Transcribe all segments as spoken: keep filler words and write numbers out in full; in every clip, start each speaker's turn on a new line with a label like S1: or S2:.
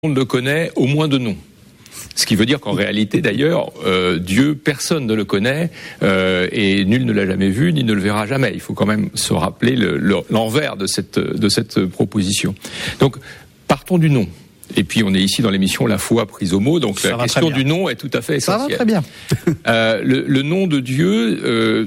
S1: monde le connaît au moins de nom. Ce qui veut dire qu'en réalité, d'ailleurs, euh, Dieu, personne ne le connaît euh, et nul ne l'a jamais vu ni ne le verra jamais. Il faut quand même se rappeler le, le, l'envers de cette, de cette proposition. Donc, partons du nom. Et puis, on est ici dans l'émission La foi prise au mot, donc ça la question du nom est tout à fait essentielle.
S2: Ça va très bien.
S1: euh, le, le nom de Dieu... Euh,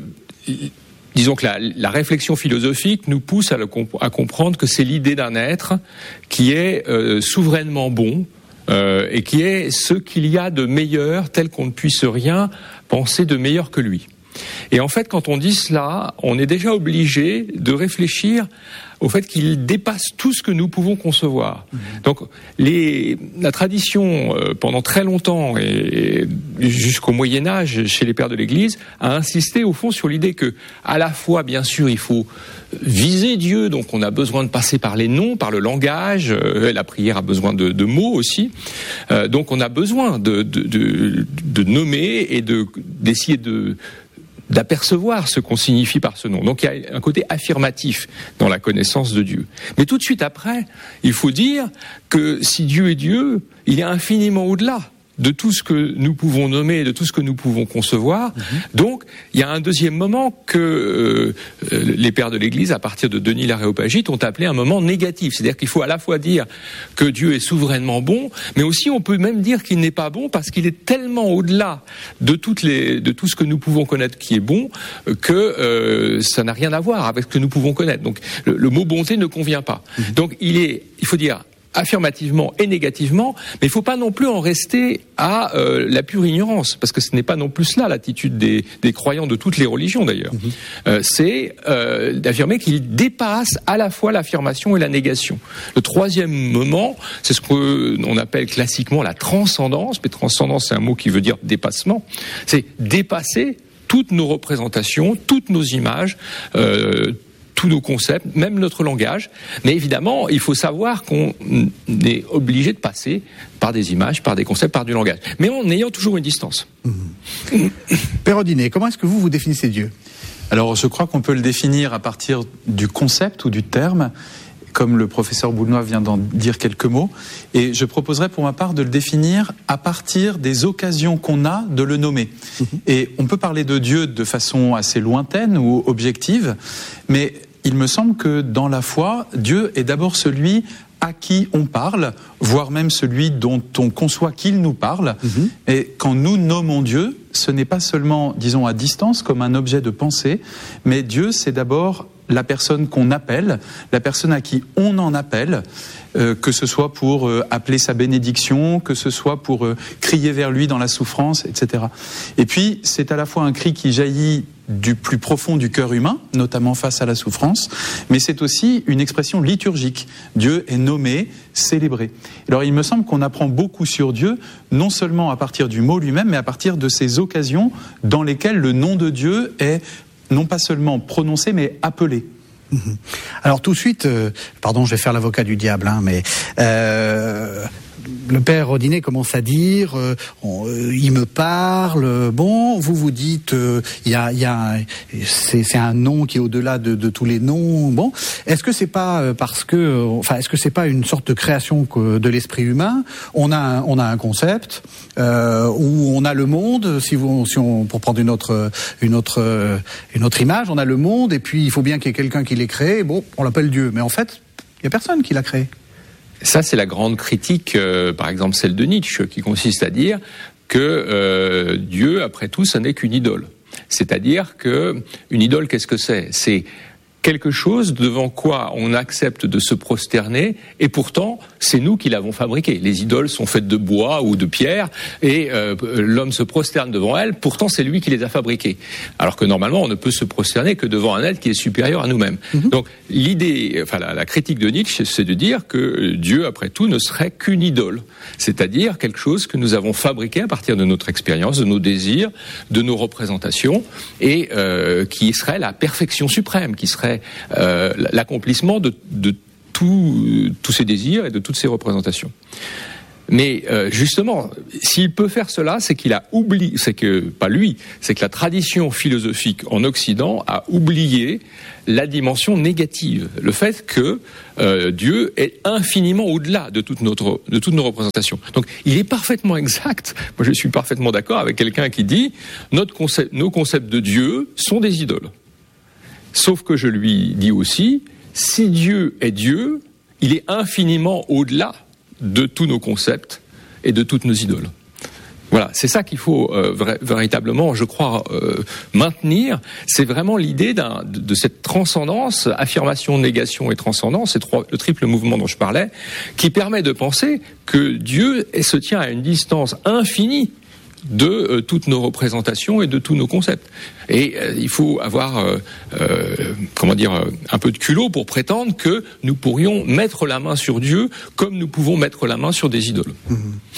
S1: Disons que la, la réflexion philosophique nous pousse à, le, à comprendre que c'est l'idée d'un être qui est euh, souverainement bon euh, et qui est ce qu'il y a de meilleur, tel qu'on ne puisse rien penser de meilleur que lui. Et en fait, quand on dit cela, on est déjà obligé de réfléchir au fait qu'il dépasse tout ce que nous pouvons concevoir. Mmh. Donc, les, la tradition, euh, pendant très longtemps, et jusqu'au Moyen-Âge, chez les pères de l'Église, a insisté au fond sur l'idée que, à la fois, bien sûr, il faut viser Dieu, donc on a besoin de passer par les noms, par le langage, euh, la prière a besoin de, de mots aussi, euh, donc on a besoin de, de, de, de nommer et de, d'essayer de... d'apercevoir ce qu'on signifie par ce nom. Donc il y a un côté affirmatif dans la connaissance de Dieu. Mais tout de suite après, il faut dire que si Dieu est Dieu, il est infiniment au-delà de tout ce que nous pouvons nommer, de tout ce que nous pouvons concevoir. Mmh. Donc, il y a un deuxième moment que euh, les pères de l'Église, à partir de Denis l'Aréopagite, ont appelé un moment négatif. C'est-à-dire qu'il faut à la fois dire que Dieu est souverainement bon, mais aussi on peut même dire qu'il n'est pas bon parce qu'il est tellement au-delà de toutes les, de tout ce que nous pouvons connaître qui est bon que euh, ça n'a rien à voir avec ce que nous pouvons connaître. Donc, le, le mot bonté ne convient pas. Mmh. Donc, il est, il faut dire affirmativement et négativement, mais il ne faut pas non plus en rester à euh, la pure ignorance, parce que ce n'est pas non plus cela l'attitude des, des croyants de toutes les religions d'ailleurs. Mmh. Euh, c'est euh, d'affirmer qu'il dépasse à la fois l'affirmation et la négation. Le troisième moment, c'est ce qu'on appelle classiquement la transcendance, mais transcendance c'est un mot qui veut dire dépassement, c'est dépasser toutes nos représentations, toutes nos images, euh, tous nos concepts, même notre langage. Mais évidemment, il faut savoir qu'on est obligé de passer par des images, par des concepts, par du langage. Mais en ayant toujours une distance.
S2: Mmh. Père Audinet, comment est-ce que vous, vous définissez Dieu ?
S3: Alors, je crois qu'on peut le définir à partir du concept ou du terme, comme le professeur Boulnois vient d'en dire quelques mots. Et je proposerais pour ma part de le définir à partir des occasions qu'on a de le nommer. Mmh. Et on peut parler de Dieu de façon assez lointaine ou objective, mais il me semble que dans la foi, Dieu est d'abord celui à qui on parle, voire même celui dont on conçoit qu'il nous parle. Mmh. Et quand nous nommons Dieu, ce n'est pas seulement, disons, à distance, comme un objet de pensée, mais Dieu, c'est d'abord la personne qu'on appelle, la personne à qui on en appelle, euh, que ce soit pour euh, appeler sa bénédiction, que ce soit pour euh, crier vers lui dans la souffrance, et cetera. Et puis, c'est à la fois un cri qui jaillit du plus profond du cœur humain, notamment face à la souffrance, mais c'est aussi une expression liturgique. Dieu est nommé, célébré. Alors, il me semble qu'on apprend beaucoup sur Dieu, non seulement à partir du mot lui-même, mais à partir de ces occasions dans lesquelles le nom de Dieu est non pas seulement prononcé, mais appelé.
S2: Mmh. Alors tout de suite, euh, pardon, je vais faire l'avocat du diable, hein, mais euh, le père Audinet commence à dire, euh, on, euh, il me parle. Bon, vous vous dites, il euh, y a, il y a, c'est, c'est un nom qui est au-delà de, de tous les noms. Bon, est-ce que c'est pas parce que, enfin, est-ce que c'est pas une sorte de création de l'esprit humain ? On a, un, on a un concept euh, où on a le monde. Si vous, si on, pour prendre une autre, une autre, une autre image, on a le monde et puis il faut bien qu'il y ait quelqu'un qui l'ait créé. Bon, on l'appelle Dieu, mais en fait, il y a personne qui l'a créé.
S1: Ça, c'est la grande critique, euh, par exemple celle de Nietzsche, qui consiste à dire que euh, Dieu, après tout, ce n'est qu'une idole. C'est-à-dire que une idole, qu'est-ce que c'est ? C'est quelque chose devant quoi on accepte de se prosterner, et pourtant, c'est nous qui l'avons fabriqué. Les idoles sont faites de bois ou de pierre, et euh, l'homme se prosterne devant elles, pourtant c'est lui qui les a fabriquées. Alors que normalement, on ne peut se prosterner que devant un être qui est supérieur à nous-mêmes. Mm-hmm. Donc, l'idée, enfin la, la critique de Nietzsche, c'est de dire que Dieu, après tout, ne serait qu'une idole. C'est-à-dire quelque chose que nous avons fabriqué à partir de notre expérience, de nos désirs, de nos représentations, et euh, qui serait la perfection suprême, qui serait Euh, l'accomplissement de, de tous ces désirs et de toutes ces représentations. Mais euh, justement, s'il peut faire cela, c'est qu'il a oublié, c'est que pas lui, c'est que la tradition philosophique en Occident a oublié la dimension négative, le fait que euh, Dieu est infiniment au-delà de toute notre, de toutes nos représentations. Donc, il est parfaitement exact. Moi, je suis parfaitement d'accord avec quelqu'un qui dit notre concept, nos concepts de Dieu sont des idoles. Sauf que je lui dis aussi, si Dieu est Dieu, il est infiniment au-delà de tous nos concepts et de toutes nos idoles. Voilà, c'est ça qu'il faut euh, vra- véritablement, je crois, euh, maintenir. C'est vraiment l'idée d'un, de, de cette transcendance, affirmation, négation et transcendance, ces trois, le triple mouvement dont je parlais, qui permet de penser que Dieu se tient à une distance infinie de euh, toutes nos représentations et de tous nos concepts. Et euh, il faut avoir, euh, euh, comment dire, euh, un peu de culot pour prétendre que nous pourrions mettre la main sur Dieu comme nous pouvons mettre la main sur des idoles.
S2: Mmh.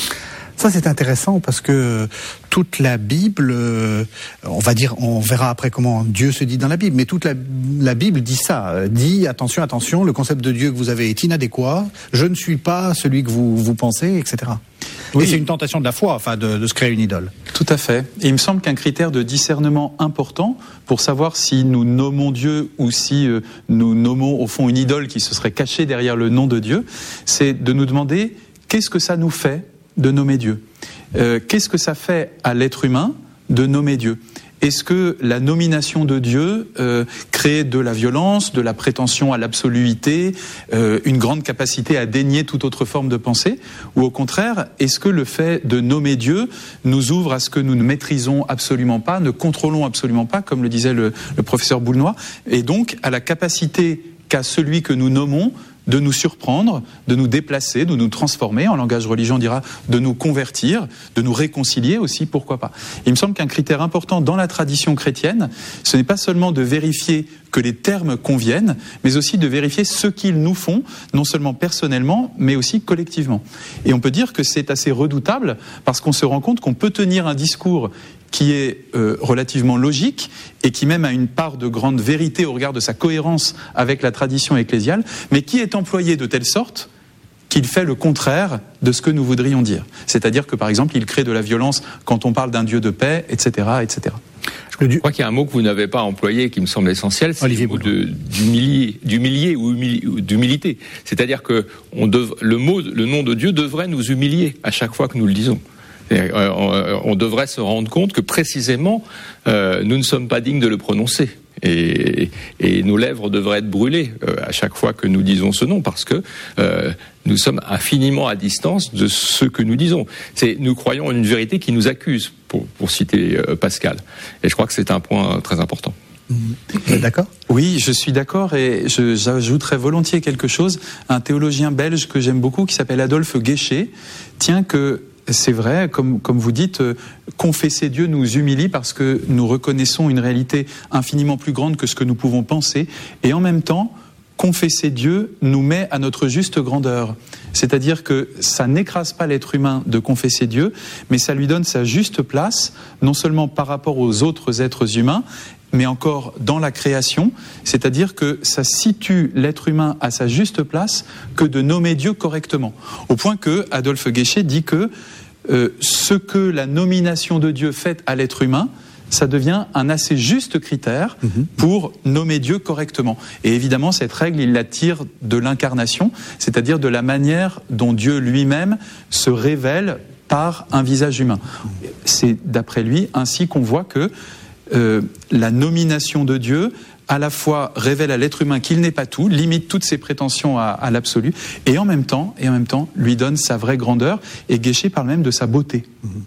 S2: Ça, c'est intéressant parce que toute la Bible, euh, on va dire, on verra après comment Dieu se dit dans la Bible, mais toute la, la Bible dit ça, dit attention, attention, le concept de Dieu que vous avez est inadéquat, je ne suis pas celui que vous, vous pensez, et cetera. Oui. Et c'est une tentation de la foi, enfin, de, de se créer une idole.
S3: Tout à fait. Et il me semble qu'un critère de discernement important pour savoir si nous nommons Dieu ou si euh, nous nommons au fond une idole qui se serait cachée derrière le nom de Dieu, c'est de nous demander qu'est-ce que ça nous fait de nommer Dieu. Euh, qu'est-ce que ça fait à l'être humain de nommer Dieu ? Est-ce que la nomination de Dieu euh, crée de la violence, de la prétention à l'absoluité, euh, une grande capacité à dénier toute autre forme de pensée ? Ou au contraire, est-ce que le fait de nommer Dieu nous ouvre à ce que nous ne maîtrisons absolument pas, ne contrôlons absolument pas, comme le disait le, le professeur Boulnois, et donc à la capacité qu'a celui que nous nommons de nous surprendre, de nous déplacer, de nous transformer, en langage religion on dira de nous convertir, de nous réconcilier aussi, pourquoi pas. Il me semble qu'un critère important dans la tradition chrétienne, ce n'est pas seulement de vérifier que les termes conviennent, mais aussi de vérifier ce qu'ils nous font, non seulement personnellement, mais aussi collectivement. Et on peut dire que c'est assez redoutable, parce qu'on se rend compte qu'on peut tenir un discours qui est euh, relativement logique et qui même a une part de grande vérité au regard de sa cohérence avec la tradition ecclésiale, mais qui est employé de telle sorte qu'il fait le contraire de ce que nous voudrions dire. C'est-à-dire que, par exemple, il crée de la violence quand on parle d'un Dieu de paix, et cetera, et cetera.
S1: Je crois qu'il y a un mot que vous n'avez pas employé qui me semble essentiel, c'est
S2: Olivier
S1: le mot de, d'humilier, d'humilier ou humili- d'humilité. C'est-à-dire que on dev, le mot, le nom de Dieu devrait nous humilier à chaque fois que nous le disons. Et, euh, on, on devrait se rendre compte que précisément, euh, nous ne sommes pas dignes de le prononcer. Et, et nos lèvres devraient être brûlées euh, à chaque fois que nous disons ce nom, parce que euh, nous sommes infiniment à distance de ce que nous disons. C'est, nous croyons en une vérité qui nous accuse, pour, pour citer euh, Pascal. Et je crois que c'est un point très important.
S2: Vous êtes d'accord ?
S3: Oui, je suis d'accord et je, j'ajouterais volontiers quelque chose. Un théologien belge que j'aime beaucoup, qui s'appelle Adolphe Guéchet, tient que c'est vrai, comme, comme vous dites, euh, confesser Dieu nous humilie parce que nous reconnaissons une réalité infiniment plus grande que ce que nous pouvons penser. Et en même temps, confesser Dieu nous met à notre juste grandeur. C'est-à-dire que ça n'écrase pas l'être humain de confesser Dieu, mais ça lui donne sa juste place, non seulement par rapport aux autres êtres humains, mais encore dans la création, c'est-à-dire que ça situe l'être humain à sa juste place que de nommer Dieu correctement. Au point que Adolphe Guéchet dit que euh, ce que la nomination de Dieu fait à l'être humain, ça devient un assez juste critère pour nommer Dieu correctement. Et évidemment, cette règle, il la tire de l'incarnation, c'est-à-dire de la manière dont Dieu lui-même se révèle par un visage humain. C'est, d'après lui, ainsi qu'on voit que Euh, la nomination de Dieu à la fois révèle à l'être humain qu'il n'est pas tout, limite toutes ses prétentions à, à l'absolu, et en même temps, et en même temps, lui donne sa vraie grandeur. Et Guéchet parle même de sa beauté.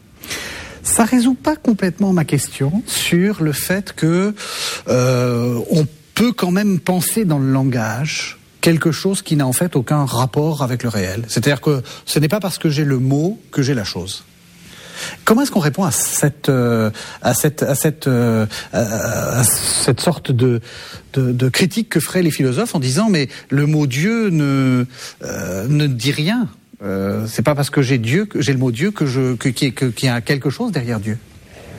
S2: Ça résout pas complètement ma question sur le fait que euh, on peut quand même penser dans le langage quelque chose qui n'a en fait aucun rapport avec le réel. C'est-à-dire que ce n'est pas parce que j'ai le mot que j'ai la chose. Comment est-ce qu'on répond à cette euh, à cette à cette euh, à cette sorte de, de de critique que feraient les philosophes en disant mais le mot Dieu ne euh, ne dit rien. Euh, c'est pas parce que j'ai Dieu que j'ai le mot Dieu que je que qu'il y, que, qu'il y a quelque chose derrière Dieu.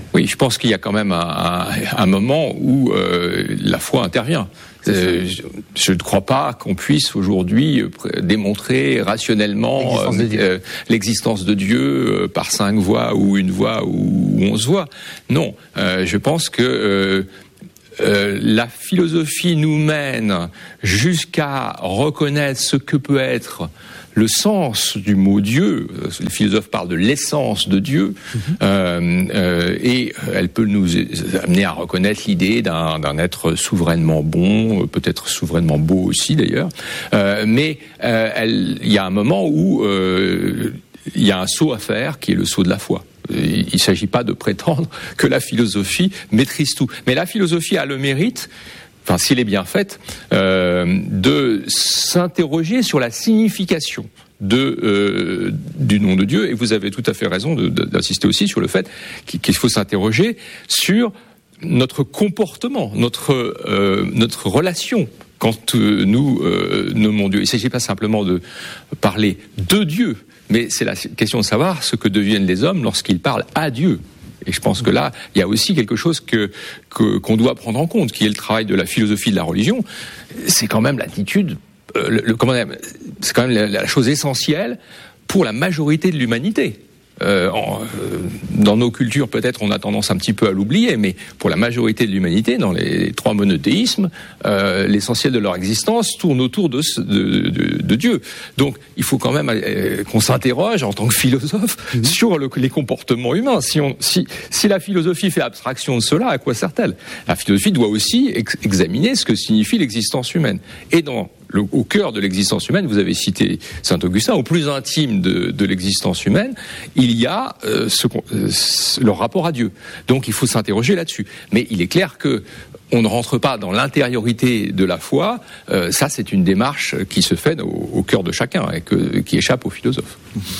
S1: Oui, je pense qu'il y a quand même un, un, un moment où euh, la foi intervient. Euh, je ne crois pas qu'on puisse aujourd'hui démontrer rationnellement l'existence de Dieu, euh, l'existence de Dieu euh, par cinq voix ou une voix ou onze voix. Non, euh, je pense que euh, euh, la philosophie nous mène jusqu'à reconnaître ce que peut être le sens du mot Dieu. Les philosophes parlent de l'essence de Dieu, mmh. euh, euh, et elle peut nous amener à reconnaître l'idée d'un, d'un être souverainement bon, peut-être souverainement beau aussi d'ailleurs. Euh, mais euh, elle, il y a un moment où euh, il y a un saut à faire, qui est le saut de la foi. Il ne s'agit pas de prétendre que la philosophie maîtrise tout, mais la philosophie a le mérite, enfin s'il est bien fait, euh, de s'interroger sur la signification de euh, du nom de Dieu. Et vous avez tout à fait raison de, de, d'insister aussi sur le fait qu'il faut s'interroger sur notre comportement, notre euh, notre relation quand euh, nous euh, nommons Dieu. Il ne s'agit pas simplement de parler de Dieu, mais c'est la question de savoir ce que deviennent les hommes lorsqu'ils parlent à Dieu. Et je pense que là, il y a aussi quelque chose que, que qu'on doit prendre en compte, qui est le travail de la philosophie de la religion. C'est quand même l'attitude, euh, le, le, comment dire, c'est quand même la, la chose essentielle pour la majorité de l'humanité. Euh, en, euh, dans nos cultures, peut-être, on a tendance un petit peu à l'oublier, mais pour la majorité de l'humanité, dans les trois monothéismes, euh, l'essentiel de leur existence tourne autour de, de, de, de Dieu. Donc, il faut quand même euh, qu'on s'interroge en tant que philosophe mmh. sur le, les comportements humains. Si, on, si, si la philosophie fait abstraction de cela, à quoi sert-elle ? La philosophie doit aussi ex- examiner ce que signifie l'existence humaine. Et dans Le, au cœur de l'existence humaine, vous avez cité saint Augustin, au plus intime de, de l'existence humaine, il y a euh, ce, euh, leur rapport à Dieu. Donc il faut s'interroger là-dessus. Mais il est clair que on ne rentre pas dans l'intériorité de la foi. Euh, ça, c'est une démarche qui se fait au, au cœur de chacun et que, qui échappe aux philosophes.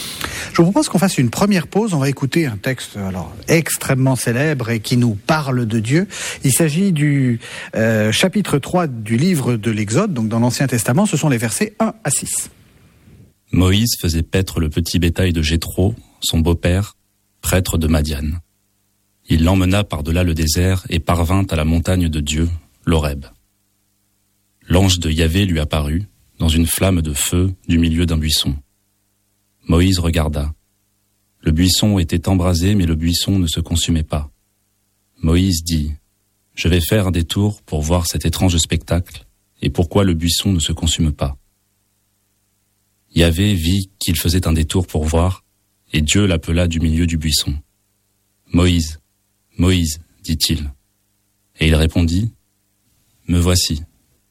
S2: Je vous propose qu'on fasse une première pause. On va écouter un texte alors extrêmement célèbre et qui nous parle de Dieu. Il s'agit du euh, chapitre trois du livre de l'Exode, donc dans l'Ancien Testament. Ce sont les versets un à six.
S4: Moïse faisait paître le petit bétail de Jéthro, son beau-père, prêtre de Madian. Il l'emmena par-delà le désert et parvint à la montagne de Dieu, l'Horeb. L'ange de Yahvé lui apparut, dans une flamme de feu du milieu d'un buisson. Moïse regarda. Le buisson était embrasé, mais le buisson ne se consumait pas. Moïse dit, « Je vais faire un détour pour voir cet étrange spectacle, et pourquoi le buisson ne se consume pas. » Yahvé vit qu'il faisait un détour pour voir, et Dieu l'appela du milieu du buisson. « Moïse, Moïse, dit-il. » Et il répondit, « Me voici. »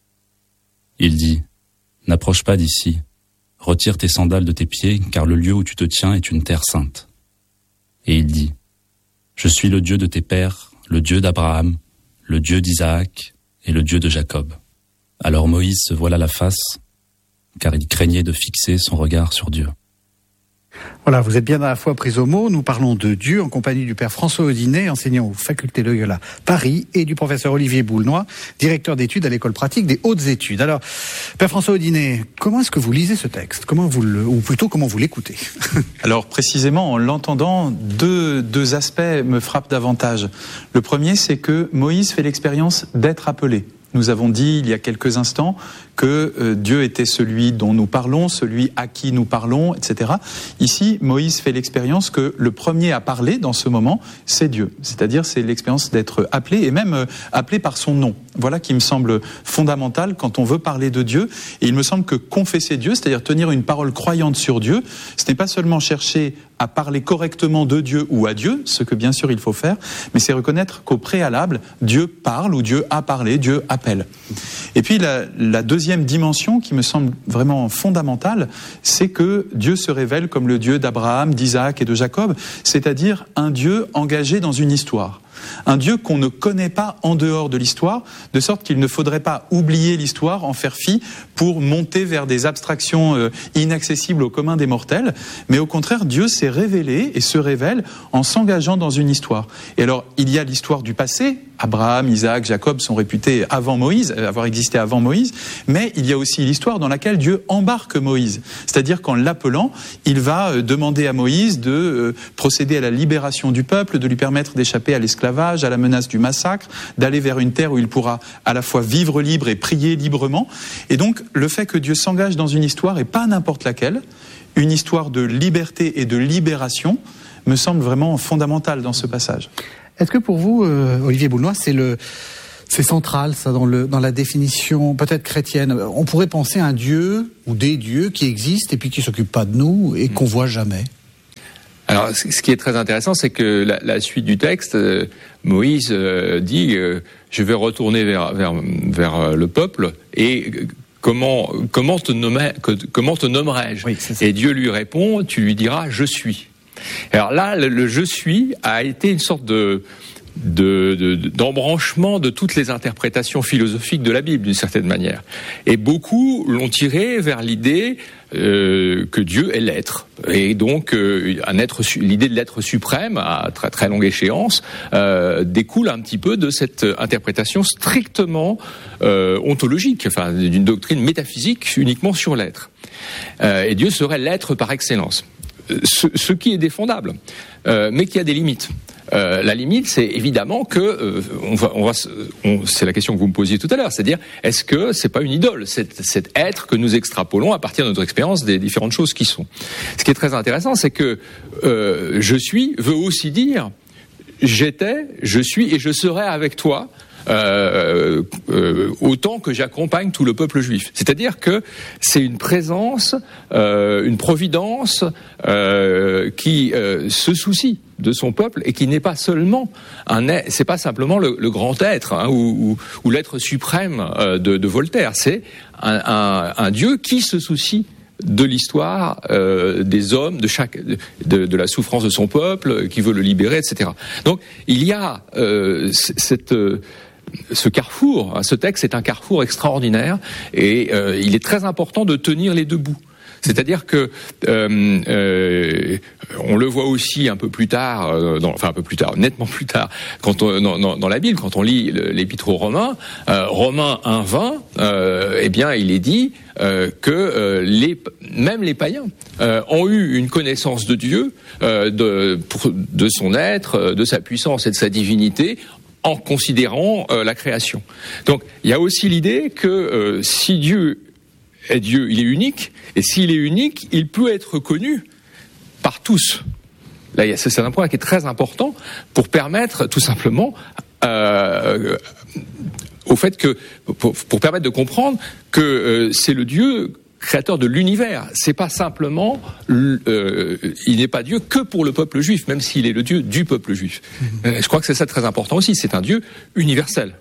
S4: Il dit, « N'approche pas d'ici. Retire tes sandales de tes pieds, car le lieu où tu te tiens est une terre sainte. » Et il dit, « Je suis le Dieu de tes pères, le Dieu d'Abraham, le Dieu d'Isaac et le Dieu de Jacob. » Alors Moïse se voila la face, car il craignait de fixer son regard sur Dieu.
S2: Voilà, vous êtes bien à la fois pris au mot. Nous parlons de Dieu en compagnie du père François Audinet, enseignant aux facultés Loyola Paris, et du professeur Olivier Boulnois, directeur d'études à l'école pratique des hautes études. Alors, père François Audinet, comment est-ce que vous lisez ce texte ? Comment vous le, ou plutôt comment vous l'écoutez ?
S3: Alors précisément, en l'entendant, deux, deux aspects me frappent davantage. Le premier, c'est que Moïse fait l'expérience d'être appelé. Nous avons dit il y a quelques instants que euh, Dieu était celui dont nous parlons, celui à qui nous parlons, et cetera. Ici, Moïse fait l'expérience que le premier à parler dans ce moment, c'est Dieu. C'est-à-dire, c'est l'expérience d'être appelé, et même euh, appelé par son nom. Voilà qui me semble fondamental quand on veut parler de Dieu. Et il me semble que confesser Dieu, c'est-à-dire tenir une parole croyante sur Dieu, ce n'est pas seulement chercher à parler correctement de Dieu ou à Dieu, ce que bien sûr il faut faire, mais c'est reconnaître qu'au préalable, Dieu parle ou Dieu a parlé, Dieu appelle. Et puis la, la deuxième dimension qui me semble vraiment fondamentale, c'est que Dieu se révèle comme le Dieu d'Abraham, d'Isaac et de Jacob, c'est-à-dire un Dieu engagé dans une histoire. un Dieu qu'on ne connaît pas en dehors de l'histoire, de sorte qu'il ne faudrait pas oublier l'histoire, en faire fi pour monter vers des abstractions euh, inaccessibles au commun des mortels, mais au contraire, Dieu s'est révélé et se révèle en s'engageant dans une histoire. Et alors, il y a l'histoire du passé. Abraham, Isaac, Jacob sont réputés avant Moïse, avoir existé avant Moïse, mais il y a aussi l'histoire dans laquelle Dieu embarque Moïse. C'est-à-dire qu'en l'appelant, il va demander à Moïse de procéder à la libération du peuple, de lui permettre d'échapper à l'esclavage, à la menace du massacre, d'aller vers une terre où il pourra à la fois vivre libre et prier librement. Et donc, le fait que Dieu s'engage dans une histoire, et pas n'importe laquelle, une histoire de liberté et de libération, me semble vraiment fondamental dans ce passage.
S2: Est-ce que pour vous, euh, Olivier Boulnois, c'est le, c'est central, ça, dans le, dans la définition peut-être chrétienne? On pourrait penser à un Dieu ou des dieux qui existent et puis qui s'occupent pas de nous et qu'on voit jamais.
S1: Alors, ce qui est très intéressant, c'est que la, la suite du texte, euh, Moïse euh, dit euh, je vais retourner vers vers vers le peuple et euh, comment comment te nommer, comment te nommerai-je? Oui, et Dieu lui répond, tu lui diras je suis. Alors là, le, le je suis a été une sorte de, de, de d'embranchement de toutes les interprétations philosophiques de la Bible d'une certaine manière. Et beaucoup l'ont tiré vers l'idée euh, que Dieu est l'être. Et donc, euh, un être, l'idée de l'être suprême à très très longue échéance euh, découle un petit peu de cette interprétation strictement euh, ontologique, enfin d'une doctrine métaphysique uniquement sur l'être. Euh, et Dieu serait l'être par excellence. Ce, ce qui est défendable, euh, mais qui a des limites. Euh, la limite, c'est évidemment que euh, on va, on va, on, c'est la question que vous me posiez tout à l'heure, c'est-à-dire est-ce que c'est pas une idole, cet, cet être que nous extrapolons à partir de notre expérience des différentes choses qui sont. Ce qui est très intéressant, c'est que euh, je suis veut aussi dire j'étais, je suis et je serai avec toi. Euh, euh, autant que j'accompagne tout le peuple juif. C'est-à-dire que c'est une présence, euh, une providence euh, qui euh, se soucie de son peuple et qui n'est pas seulement un, c'est pas simplement le, le grand être hein, ou, ou, ou l'être suprême euh, de, de Voltaire. C'est un, un, un Dieu qui se soucie de l'histoire euh, des hommes, de chaque, de, de la souffrance de son peuple, qui veut le libérer, et cetera. Donc il y a euh, cette euh, ce carrefour, ce texte est un carrefour extraordinaire et euh, il est très important de tenir les deux bouts. C'est-à-dire que euh, euh, on le voit aussi un peu plus tard, euh, dans, enfin un peu plus tard, nettement plus tard, quand on, dans, dans, dans la Bible, quand on lit l'Épître aux Romains, euh, Romains un vingt, euh, eh bien il est dit euh, que euh, les, même les païens euh, ont eu une connaissance de Dieu, euh, de, pour, de son être, de sa puissance et de sa divinité, en considérant euh, la création. Donc, il y a aussi l'idée que euh, si Dieu est Dieu, il est unique, et s'il est unique, il peut être connu par tous. Là, il y a, c'est un point qui est très important pour permettre, tout simplement, euh, au fait que, pour, pour permettre de comprendre que euh, c'est le Dieu créateur de l'univers. C'est pas simplement, euh, il n'est pas Dieu que pour le peuple juif, même s'il est le Dieu du peuple juif. Euh, je crois que c'est ça très important aussi. C'est un Dieu universel.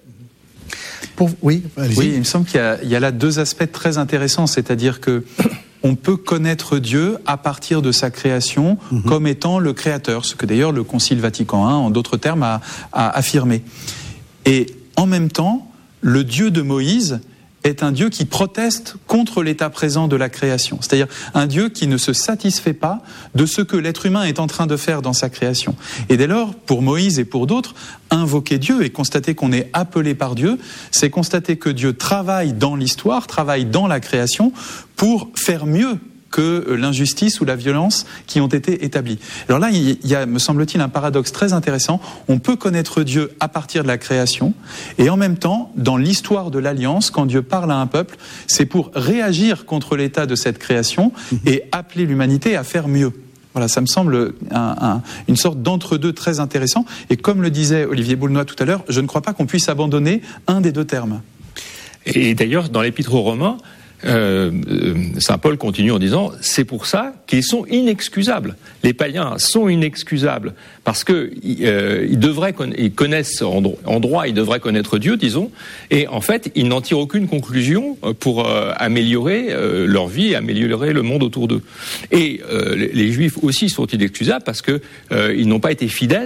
S2: Pour, oui, allez-y.
S3: Oui, il me semble qu'il y a, il y a là deux aspects très intéressants, c'est-à-dire que on peut connaître Dieu à partir de sa création mm-hmm. comme étant le créateur, ce que d'ailleurs le Concile Vatican un, en d'autres termes, a, a affirmé. Et en même temps, le Dieu de Moïse est un Dieu qui proteste contre l'état présent de la création. C'est-à-dire un Dieu qui ne se satisfait pas de ce que l'être humain est en train de faire dans sa création. Et dès lors, pour Moïse et pour d'autres, invoquer Dieu et constater qu'on est appelé par Dieu, c'est constater que Dieu travaille dans l'histoire, travaille dans la création pour faire mieux que l'injustice ou la violence qui ont été établies. Alors là, il y a, me semble-t-il, un paradoxe très intéressant. On peut connaître Dieu à partir de la création, et en même temps, dans l'histoire de l'Alliance, quand Dieu parle à un peuple, c'est pour réagir contre l'état de cette création et appeler l'humanité à faire mieux. Voilà, ça me semble un, un, une sorte d'entre-deux très intéressant. Et comme le disait Olivier Boulnois tout à l'heure, je ne crois pas qu'on puisse abandonner un des deux termes.
S1: Et d'ailleurs, dans l'Épître aux Romains, Euh, Saint Paul continue en disant c'est pour ça qu'ils sont inexcusables. Les païens sont inexcusables parce que euh, ils devraient ils connaissent en, en droit, ils devraient connaître Dieu, disons, et en fait ils n'en tirent aucune conclusion pour euh, améliorer euh, leur vie, améliorer le monde autour d'eux. Et euh, les, les Juifs aussi sont inexcusables parce que euh, ils n'ont pas été fidèles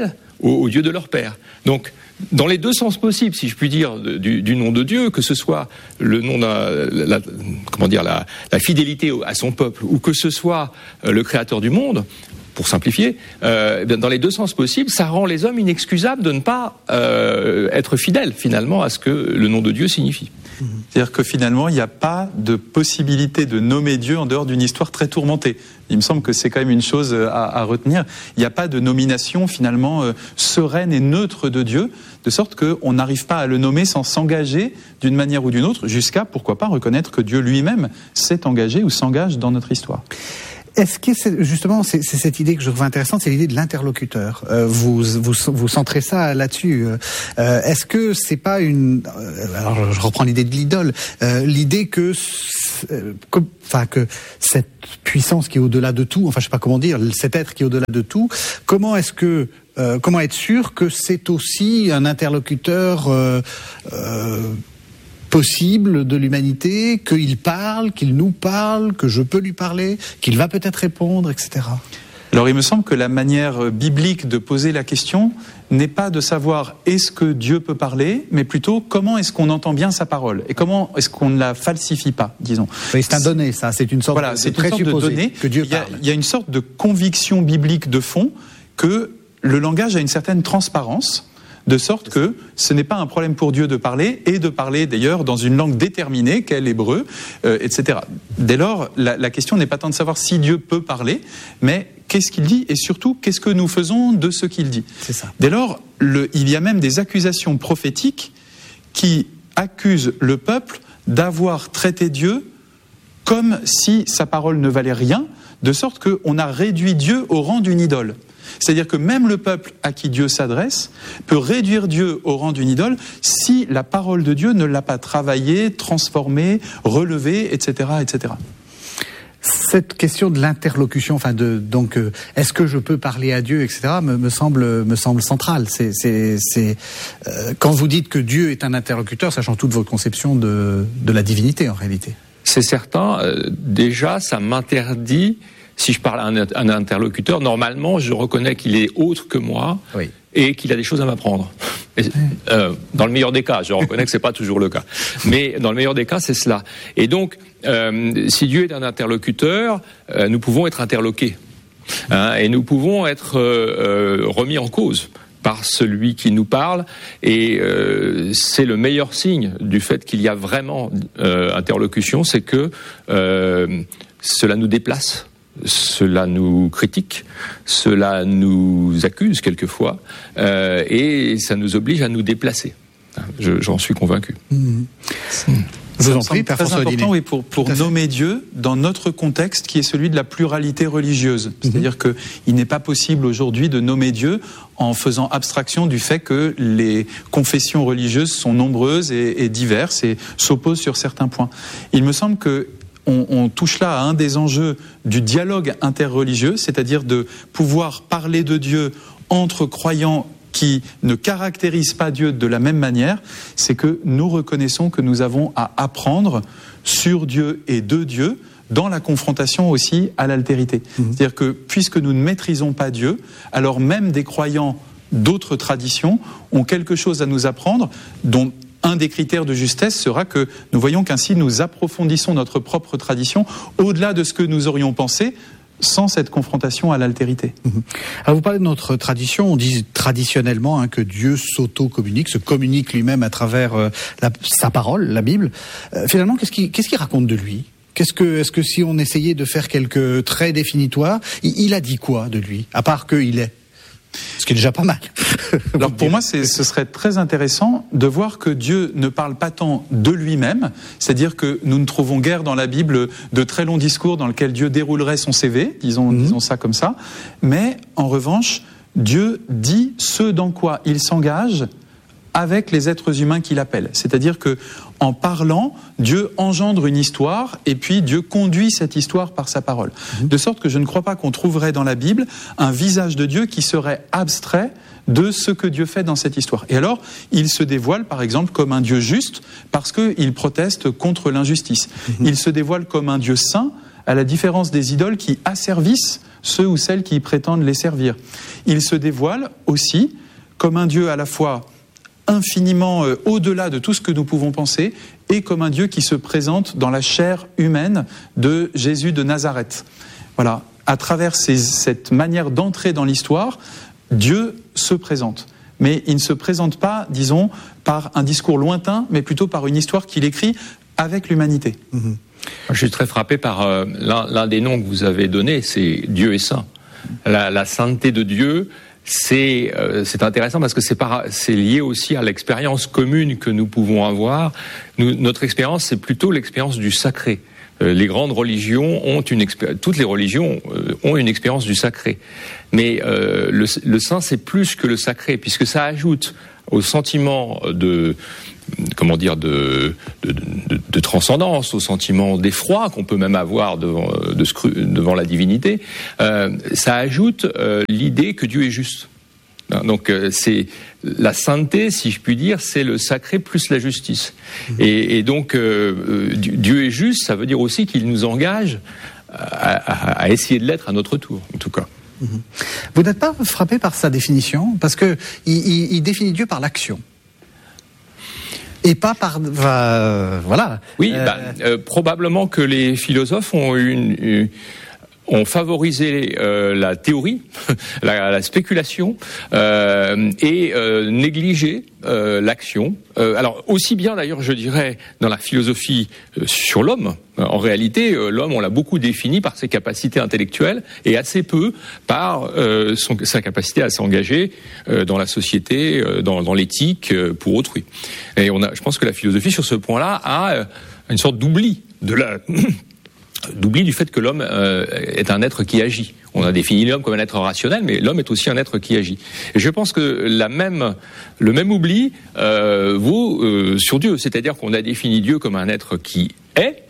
S1: au, au Dieu de leur père. Donc, dans les deux sens possibles, si je puis dire, du, du nom de Dieu, que ce soit le nom de la, la, comment dire, la, la fidélité à son peuple, ou que ce soit le Créateur du monde, pour simplifier, euh, dans les deux sens possibles, ça rend les hommes inexcusables de ne pas euh, être fidèles finalement à ce que le nom de Dieu signifie.
S3: C'est-à-dire que finalement, il n'y a pas de possibilité de nommer Dieu en dehors d'une histoire très tourmentée. Il me semble que c'est quand même une chose à, à retenir. Il n'y a pas de nomination finalement euh, sereine et neutre de Dieu, de sorte qu'on n'arrive pas à le nommer sans s'engager d'une manière ou d'une autre, jusqu'à, pourquoi pas, reconnaître que Dieu lui-même s'est engagé ou s'engage dans notre histoire.
S2: Est-ce que c'est, justement, c'est, c'est cette idée que je trouve intéressante, c'est l'idée de l'interlocuteur. Euh, vous, vous, vous centrez ça là-dessus. Euh, est-ce que c'est pas une, euh, alors je reprends l'idée de l'idole, euh, l'idée que, euh, comme, enfin que cette puissance qui est au-delà de tout, enfin je sais pas comment dire, cet être qui est au-delà de tout, comment est-ce que euh, comment être sûr que c'est aussi un interlocuteur euh, euh, possible de l'humanité, qu'il parle, qu'il nous parle, que je peux lui parler, qu'il va peut-être répondre, et cetera.
S3: Alors il me semble que la manière biblique de poser la question n'est pas de savoir est-ce que Dieu peut parler, mais plutôt comment est-ce qu'on entend bien sa parole et comment est-ce qu'on ne la falsifie pas, disons.
S2: Oui, c'est un donné, ça, c'est une sorte
S3: voilà,
S2: de,
S3: c'est
S2: de
S3: une sorte de donné
S2: que Dieu
S3: il y a,
S2: parle.
S3: Il y a une sorte de conviction biblique de fond que le langage a une certaine transparence, de sorte que ce n'est pas un problème pour Dieu de parler, et de parler d'ailleurs dans une langue déterminée, qu'est l'hébreu, euh, et cetera. Dès lors, la, la question n'est pas tant de savoir si Dieu peut parler, mais qu'est-ce qu'il dit, et surtout, qu'est-ce que nous faisons de ce qu'il dit.
S2: C'est ça.
S3: Dès lors, le, il y a même des accusations prophétiques qui accusent le peuple d'avoir traité Dieu comme si sa parole ne valait rien, de sorte qu'on a réduit Dieu au rang d'une idole. C'est-à-dire que même le peuple à qui Dieu s'adresse peut réduire Dieu au rang d'une idole si la parole de Dieu ne l'a pas travaillée, transformée, relevée, et cetera, et cetera.
S2: Cette question de l'interlocution, enfin de donc, euh, est-ce que je peux parler à Dieu, et cetera, me, me semble me semble centrale. C'est c'est c'est euh, quand vous dites que Dieu est un interlocuteur, sachant toute votre conception de de la divinité en réalité.
S1: C'est certain. Euh, déjà, ça m'interdit. Si je parle à un, un interlocuteur, normalement, je reconnais qu'il est autre que moi, oui, et qu'il a des choses à m'apprendre. Et, euh, dans le meilleur des cas, je reconnais que c'est pas toujours le cas, mais dans le meilleur des cas, c'est cela. Et donc, euh, si Dieu est un interlocuteur, euh, nous pouvons être interloqués, hein, et nous pouvons être euh, euh, remis en cause par celui qui nous parle, et euh, c'est le meilleur signe du fait qu'il y a vraiment euh, interlocution, c'est que euh, cela nous déplace. Cela nous critique, cela nous accuse quelquefois, euh, et ça nous oblige à nous déplacer. Je, j'en suis convaincu.
S2: Mmh. Mmh. Je vous en prie, Père
S3: François Diné. C'est très important, oui, pour, pour nommer Dieu dans notre contexte qui est celui de la pluralité religieuse. Mmh. C'est-à-dire qu'il n'est pas possible aujourd'hui de nommer Dieu en faisant abstraction du fait que les confessions religieuses sont nombreuses et, et diverses et s'opposent sur certains points. Il me semble que On, on touche là à un des enjeux du dialogue interreligieux, c'est-à-dire de pouvoir parler de Dieu entre croyants qui ne caractérisent pas Dieu de la même manière. C'est que nous reconnaissons que nous avons à apprendre sur Dieu et de Dieu dans la confrontation aussi à l'altérité. Mmh. C'est-à-dire que puisque nous ne maîtrisons pas Dieu, alors même des croyants d'autres traditions ont quelque chose à nous apprendre, dont un des critères de justesse sera que nous voyons qu'ainsi nous approfondissons notre propre tradition au-delà de ce que nous aurions pensé sans cette confrontation à l'altérité.
S2: Mmh. Alors vous parlez de notre tradition, on dit traditionnellement hein, que Dieu s'auto-communique, se communique lui-même à travers euh, la, sa parole, la Bible. Euh, finalement, qu'est-ce qu'il, qu'est-ce qu'il raconte de lui ? Qu'est-ce que, est-ce que si on essayait de faire quelques traits définitoires, il, il a dit quoi de lui, à part qu'il est ? Ce qui est déjà pas mal.
S3: Alors pour moi, c'est, ce serait très intéressant de voir que Dieu ne parle pas tant de lui-même, c'est-à-dire que nous ne trouvons guère dans la Bible de très longs discours dans lesquels Dieu déroulerait son C V, disons, mmh. disons ça comme ça, mais en revanche, Dieu dit ce dans quoi il s'engage avec les êtres humains qu'il appelle. C'est-à-dire que en parlant, Dieu engendre une histoire et puis Dieu conduit cette histoire par sa parole. Mmh. De sorte que je ne crois pas qu'on trouverait dans la Bible un visage de Dieu qui serait abstrait de ce que Dieu fait dans cette histoire. Et alors, il se dévoile par exemple comme un Dieu juste parce qu'il proteste contre l'injustice. Mmh. Il se dévoile comme un Dieu saint à la différence des idoles qui asservissent ceux ou celles qui prétendent les servir. Il se dévoile aussi comme un Dieu à la fois infiniment euh, au-delà de tout ce que nous pouvons penser, et comme un Dieu qui se présente dans la chair humaine de Jésus de Nazareth. Voilà, à travers ces, cette manière d'entrer dans l'histoire, Dieu se présente. Mais il ne se présente pas, disons, par un discours lointain, mais plutôt par une histoire qu'il écrit avec l'humanité.
S2: Mmh.
S1: Je suis très frappé par euh, l'un, l'un des noms que vous avez donné, c'est Dieu est saint. La, la sainteté de Dieu, c'est, euh, c'est intéressant parce que c'est, par, c'est lié aussi à l'expérience commune que nous pouvons avoir. Nous, notre expérience, c'est plutôt l'expérience du sacré. Euh, les grandes religions ont une expé- toutes les religions euh, ont une expérience du sacré. Mais euh, le, le saint, c'est plus que le sacré, puisque ça ajoute au sentiment de comment dire de, de, de, de transcendance, au sentiment d'effroi qu'on peut même avoir devant, de scru, devant la divinité, euh, ça ajoute euh, l'idée que Dieu est juste. Donc euh, c'est la sainteté, si je puis dire, c'est le sacré plus la justice. Mmh. Et, et donc euh, Dieu est juste, ça veut dire aussi qu'il nous engage à, à, à essayer de l'être à notre tour, en tout cas.
S2: Mmh. Vous n'êtes pas frappé par sa définition, parce que il, il, il définit Dieu par l'action. Et pas par... Euh, voilà.
S1: Oui,
S2: euh...
S1: bah, euh, probablement que les philosophes ont une... une ont favorisé euh, la théorie, la, la spéculation, euh, et euh, négligé euh, l'action. Euh, alors aussi bien d'ailleurs, je dirais, dans la philosophie euh, sur l'homme. En réalité, euh, l'homme, on l'a beaucoup défini par ses capacités intellectuelles et assez peu par euh, son, sa capacité à s'engager euh, dans la société, euh, dans, dans l'éthique, euh, pour autrui. Et on a, je pense que la philosophie, sur ce point-là, a euh, une sorte d'oubli de la... d'oubli du fait que l'homme euh, est un être qui agit. On a défini l'homme comme un être rationnel, mais l'homme est aussi un être qui agit. Et je pense que la même, le même oubli euh, vaut euh, sur Dieu, c'est-à-dire qu'on a défini Dieu comme un être qui est,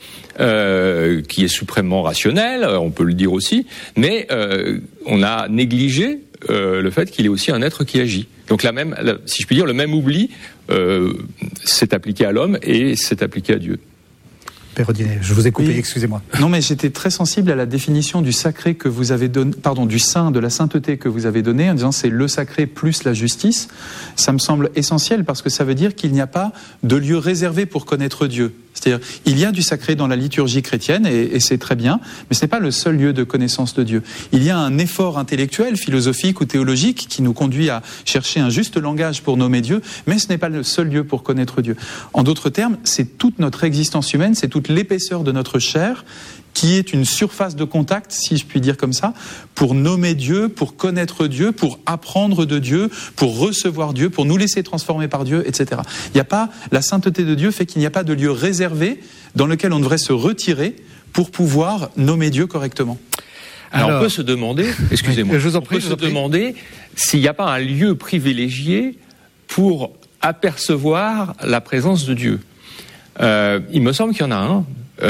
S1: euh, qui est suprêmement rationnel, on peut le dire aussi, mais euh, on a négligé euh, le fait qu'il est aussi un être qui agit. Donc la même, la, si je puis dire, le même oubli euh, s'est appliqué à l'homme et s'est appliqué à Dieu.
S2: Père Rodinet, je vous ai coupé, oui. Excusez-moi.
S3: Non, mais j'étais très sensible à la définition du sacré que vous avez donné, pardon, du saint, de la sainteté que vous avez donné, en disant c'est le sacré plus la justice. Ça me semble essentiel parce que ça veut dire qu'il n'y a pas de lieu réservé pour connaître Dieu. C'est-à-dire, il y a du sacré dans la liturgie chrétienne et, et c'est très bien, mais ce n'est pas le seul lieu de connaissance de Dieu. Il y a un effort intellectuel, philosophique ou théologique qui nous conduit à chercher un juste langage pour nommer Dieu, mais ce n'est pas le seul lieu pour connaître Dieu. En d'autres termes, c'est toute notre existence humaine, c'est toute l'épaisseur de notre chair qui est une surface de contact, si je puis dire comme ça, pour nommer Dieu, pour connaître Dieu, pour apprendre de Dieu, pour recevoir Dieu, pour nous laisser transformer par Dieu, et cetera. Il n'y a pas, la sainteté de Dieu fait qu'il n'y a pas de lieu réservé dans lequel on devrait se retirer pour pouvoir nommer Dieu correctement.
S1: Alors, Alors on peut se demander, excusez-moi,
S2: je vous en prie,
S1: on peut se demander s'il n'y a pas un lieu privilégié pour apercevoir la présence de Dieu. Euh, il me semble qu'il y en a un.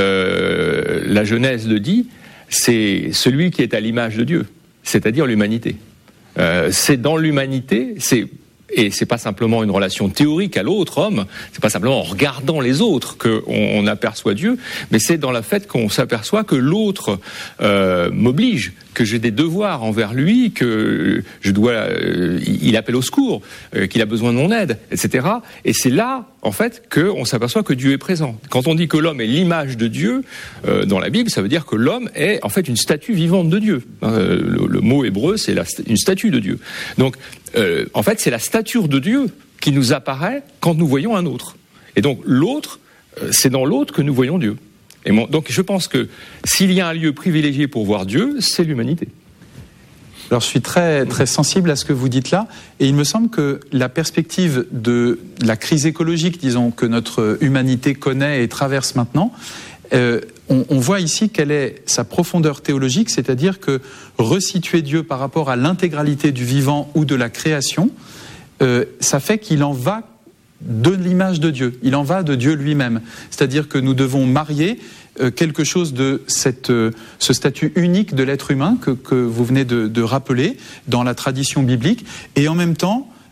S1: Euh, la Genèse le dit, c'est celui qui est à l'image de Dieu, c'est-à-dire l'humanité. Euh, c'est dans l'humanité, c'est et c'est pas simplement une relation théorique à l'autre homme, c'est pas simplement en regardant les autres qu'on on aperçoit Dieu, mais c'est dans le fait qu'on s'aperçoit que l'autre euh, m'oblige, que j'ai des devoirs envers lui, que je dois, euh, il appelle au secours, euh, qu'il a besoin de mon aide, et cetera. Et c'est là, en fait, qu'on s'aperçoit que Dieu est présent. Quand on dit que l'homme est l'image de Dieu, euh, dans la Bible, ça veut dire que l'homme est, en fait, une statue vivante de Dieu. Euh, le, le mot hébreu, c'est la, une statue de Dieu. Donc, euh, en fait, c'est la stature de Dieu qui nous apparaît quand nous voyons un autre. Et donc, l'autre, euh, c'est dans l'autre que nous voyons Dieu. Et mon, donc je pense que s'il y a un lieu privilégié pour voir Dieu, c'est l'humanité.
S3: Alors je suis très, très sensible à ce que vous dites là, et il me semble que la perspective de la crise écologique, disons, que notre humanité connaît et traverse maintenant, euh, on, on voit ici quelle est sa profondeur théologique, c'est-à-dire que resituer Dieu par rapport à l'intégralité du vivant ou de la création, euh, ça fait qu'il en va de l'image de Dieu, il en va de Dieu lui-même. C'est-à-dire que nous devons marier euh, quelque chose de cette, euh, ce statut unique de l'être humain que, que vous venez de, de rappeler dans la tradition biblique, et en même temps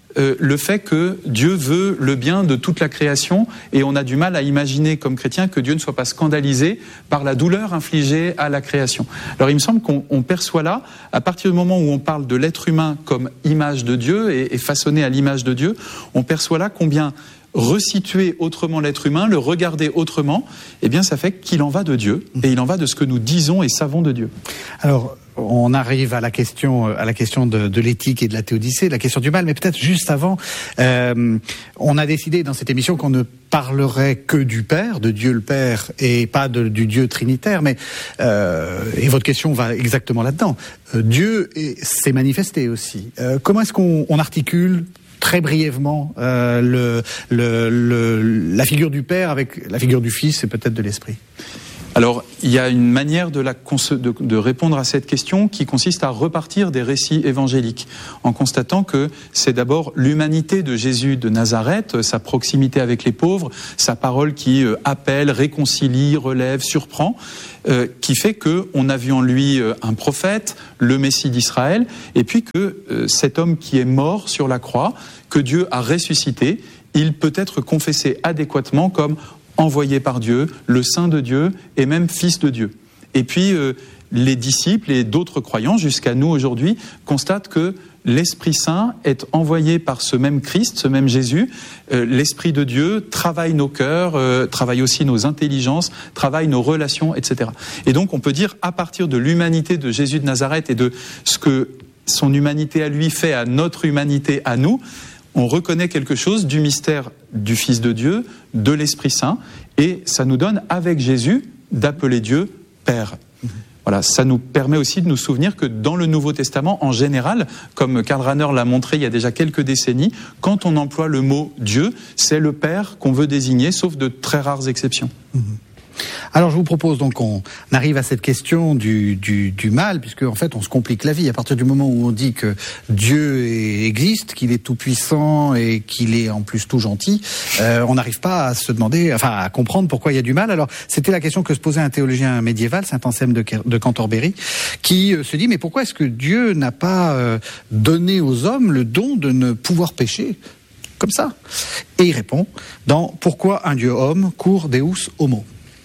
S3: euh, le fait que Dieu veut le bien de toute la création, et on a du mal à imaginer comme chrétien que Dieu ne soit pas scandalisé par la douleur infligée à la création. Alors il me semble qu'on on perçoit là, à partir du moment où on parle de l'être humain comme image de Dieu et, et façonné à l'image de Dieu, on perçoit là combien resituer autrement l'être humain, le regarder autrement, eh bien ça fait qu'il en va de Dieu, et il en va de ce que nous disons et savons de Dieu.
S2: Alors, on arrive à la question, à la question de, de l'éthique et de la théodicée, la question du mal, mais peut-être juste avant, euh, on a décidé dans cette émission qu'on ne parlerait que du Père, de Dieu le Père, et pas de, du Dieu trinitaire, mais euh, et votre question va exactement là-dedans. Euh, Dieu s'est manifesté aussi. Euh, comment est-ce qu'on on articule très brièvement euh, le, le, le, la figure du Père avec la figure du Fils et peut-être de l'Esprit?
S3: Alors, il y a une manière de, la, de, de répondre à cette question qui consiste à repartir des récits évangéliques, en constatant que c'est d'abord l'humanité de Jésus de Nazareth, sa proximité avec les pauvres, sa parole qui euh, appelle, réconcilie, relève, surprend, euh, qui fait qu'on a vu en lui euh, un prophète, le Messie d'Israël, et puis que euh, cet homme qui est mort sur la croix, que Dieu a ressuscité, il peut être confessé adéquatement comme envoyé par Dieu, le Saint de Dieu et même Fils de Dieu. Et puis euh, les disciples et d'autres croyants jusqu'à nous aujourd'hui constatent que l'Esprit Saint est envoyé par ce même Christ, ce même Jésus. Euh, L'Esprit de Dieu travaille nos cœurs, euh, travaille aussi nos intelligences, travaille nos relations, et cetera. Et donc on peut dire à partir de l'humanité de Jésus de Nazareth et de ce que son humanité à lui fait à notre humanité à nous, on reconnaît quelque chose du mystère du Fils de Dieu, de l'Esprit Saint, et ça nous donne, avec Jésus, d'appeler Dieu Père. Voilà, ça nous permet aussi de nous souvenir que dans le Nouveau Testament, en général, comme Karl Rahner l'a montré il y a déjà quelques décennies, quand on emploie le mot Dieu, c'est le Père qu'on veut désigner, sauf de très rares exceptions.
S2: Mmh. Alors je vous propose donc qu'on arrive à cette question du, du, du mal, puisque en fait on se complique la vie. À partir du moment où on dit que Dieu existe, qu'il est tout puissant et qu'il est en plus tout gentil, euh, on n'arrive pas à se demander, enfin à comprendre pourquoi il y a du mal. Alors c'était la question que se posait un théologien médiéval, saint Anselme de, de Cantorbéry, qui euh, se dit mais pourquoi est-ce que Dieu n'a pas euh, donné aux hommes le don de ne pouvoir pécher comme ça? Et il répond dans Pourquoi un Dieu homme cour Deus homo.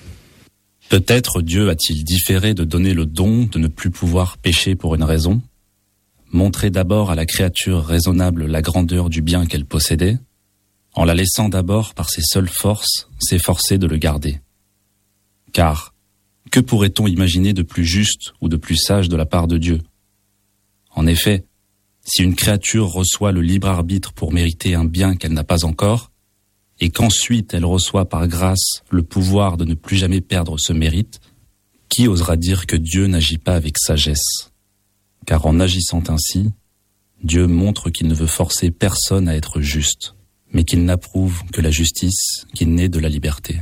S4: Peut-être Dieu a-t-il différé de donner le don de ne plus pouvoir pécher pour une raison, montrer d'abord à la créature raisonnable la grandeur du bien qu'elle possédait, en la laissant d'abord par ses seules forces s'efforcer de le garder. Car, que pourrait-on imaginer de plus juste ou de plus sage de la part de Dieu? En effet, si une créature reçoit le libre arbitre pour mériter un bien qu'elle n'a pas encore, et qu'ensuite elle reçoit par grâce le pouvoir de ne plus jamais perdre ce mérite, qui osera dire que Dieu n'agit pas avec sagesse? Car en agissant ainsi, Dieu montre qu'il ne veut forcer personne à être juste, mais qu'il n'approuve que la justice qui naît de la liberté.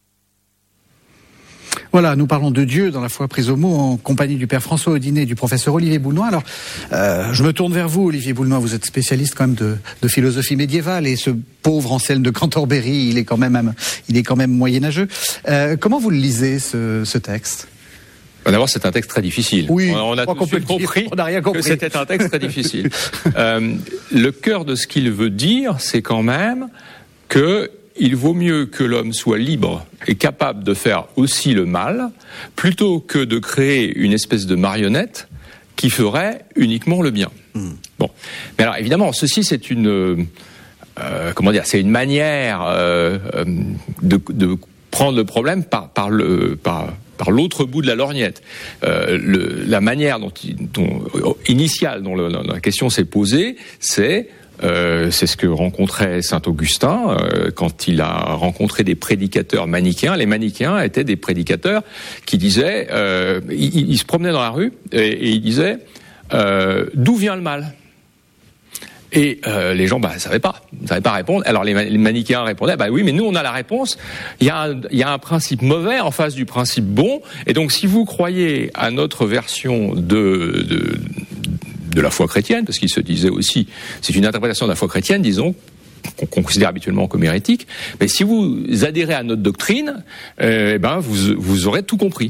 S2: Voilà, nous parlons de Dieu dans la foi prise au mot en compagnie du Père François Audinet et du professeur Olivier Boulnois. Alors, euh, je me tourne vers vous, Olivier Boulnois, vous êtes spécialiste quand même de, de philosophie médiévale et ce pauvre Anselme de Cantorbéry, il est quand même, il est quand même moyenâgeux. Euh, comment vous le lisez, ce, ce texte?
S1: D'abord, c'est un texte très difficile.
S2: Oui,
S1: on a tout de suite compris,
S2: on n'a rien compris
S1: que c'était un texte très difficile. euh, le cœur de ce qu'il veut dire, c'est quand même que il vaut mieux que l'homme soit libre et capable de faire aussi le mal, plutôt que de créer une espèce de marionnette qui ferait uniquement le bien. Mmh. Bon, mais alors évidemment, ceci c'est une, euh, comment dire, c'est une manière euh, de, de prendre le problème par, par le, par par l'autre bout de la lorgnette. Euh, le, la manière dont, dont initiale dont le, la question s'est posée, c'est Euh, c'est ce que rencontrait saint Augustin euh, quand il a rencontré des prédicateurs manichéens. Les manichéens étaient des prédicateurs qui disaient, euh, ils, ils se promenaient dans la rue et, et ils disaient euh, d'où vient le mal? Et euh, les gens, bah, savaient pas, ne savaient pas répondre. Alors les, les manichéens répondaient, bah oui, mais nous on a la réponse. Il y a un, il y a un principe mauvais en face du principe bon. Et donc si vous croyez à notre version de, de de la foi chrétienne, parce qu'il se disait aussi, c'est une interprétation de la foi chrétienne, disons, qu'on, qu'on considère habituellement comme hérétique, mais si vous adhérez à notre doctrine, euh, eh ben vous, vous aurez tout compris.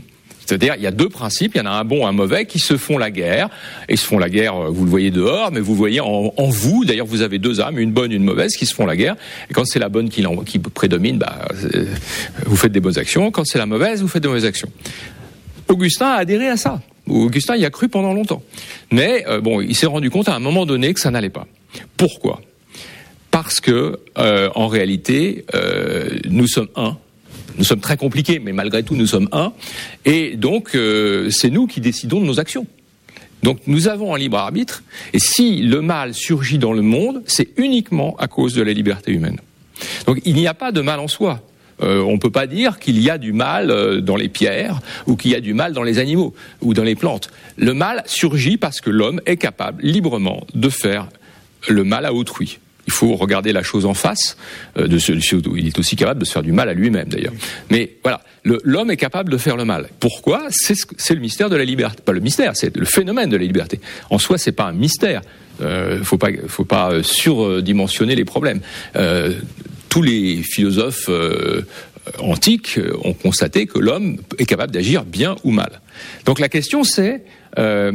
S1: C'est-à-dire, il y a deux principes, il y en a un bon, un mauvais, qui se font la guerre. Et ils se font la guerre, vous le voyez dehors, mais vous le voyez en, en vous. D'ailleurs, vous avez deux âmes, une bonne, une mauvaise, qui se font la guerre. Et quand c'est la bonne qui, qui prédomine, bah, vous faites des bonnes actions. Quand c'est la mauvaise, vous faites des mauvaises actions. Augustin a adhéré à ça. Augustin y a cru pendant longtemps. Mais euh, bon, il s'est rendu compte à un moment donné que ça n'allait pas. Pourquoi ? Parce que, euh, en réalité, euh, nous sommes un. Nous sommes très compliqués, mais malgré tout, nous sommes un. Et donc, euh, c'est nous qui décidons de nos actions. Donc, nous avons un libre arbitre. Et si le mal surgit dans le monde, c'est uniquement à cause de la liberté humaine. Donc, il n'y a pas de mal en soi. Euh, on ne peut pas dire qu'il y a du mal euh, dans les pierres ou qu'il y a du mal dans les animaux ou dans les plantes. Le mal surgit parce que l'homme est capable librement de faire le mal à autrui. Il faut regarder la chose en face. Euh, de ce, il est aussi capable de se faire du mal à lui-même, d'ailleurs. Mais voilà, le, l'homme est capable de faire le mal. Pourquoi ? c'est, c'est le mystère de la liberté. Pas le mystère, c'est le phénomène de la liberté. En soi, c'est pas un mystère. Euh, faut pas, faut pas surdimensionner les problèmes. Euh, tous les philosophes euh, antiques ont constaté que l'homme est capable d'agir bien ou mal. Donc la question, c'est euh,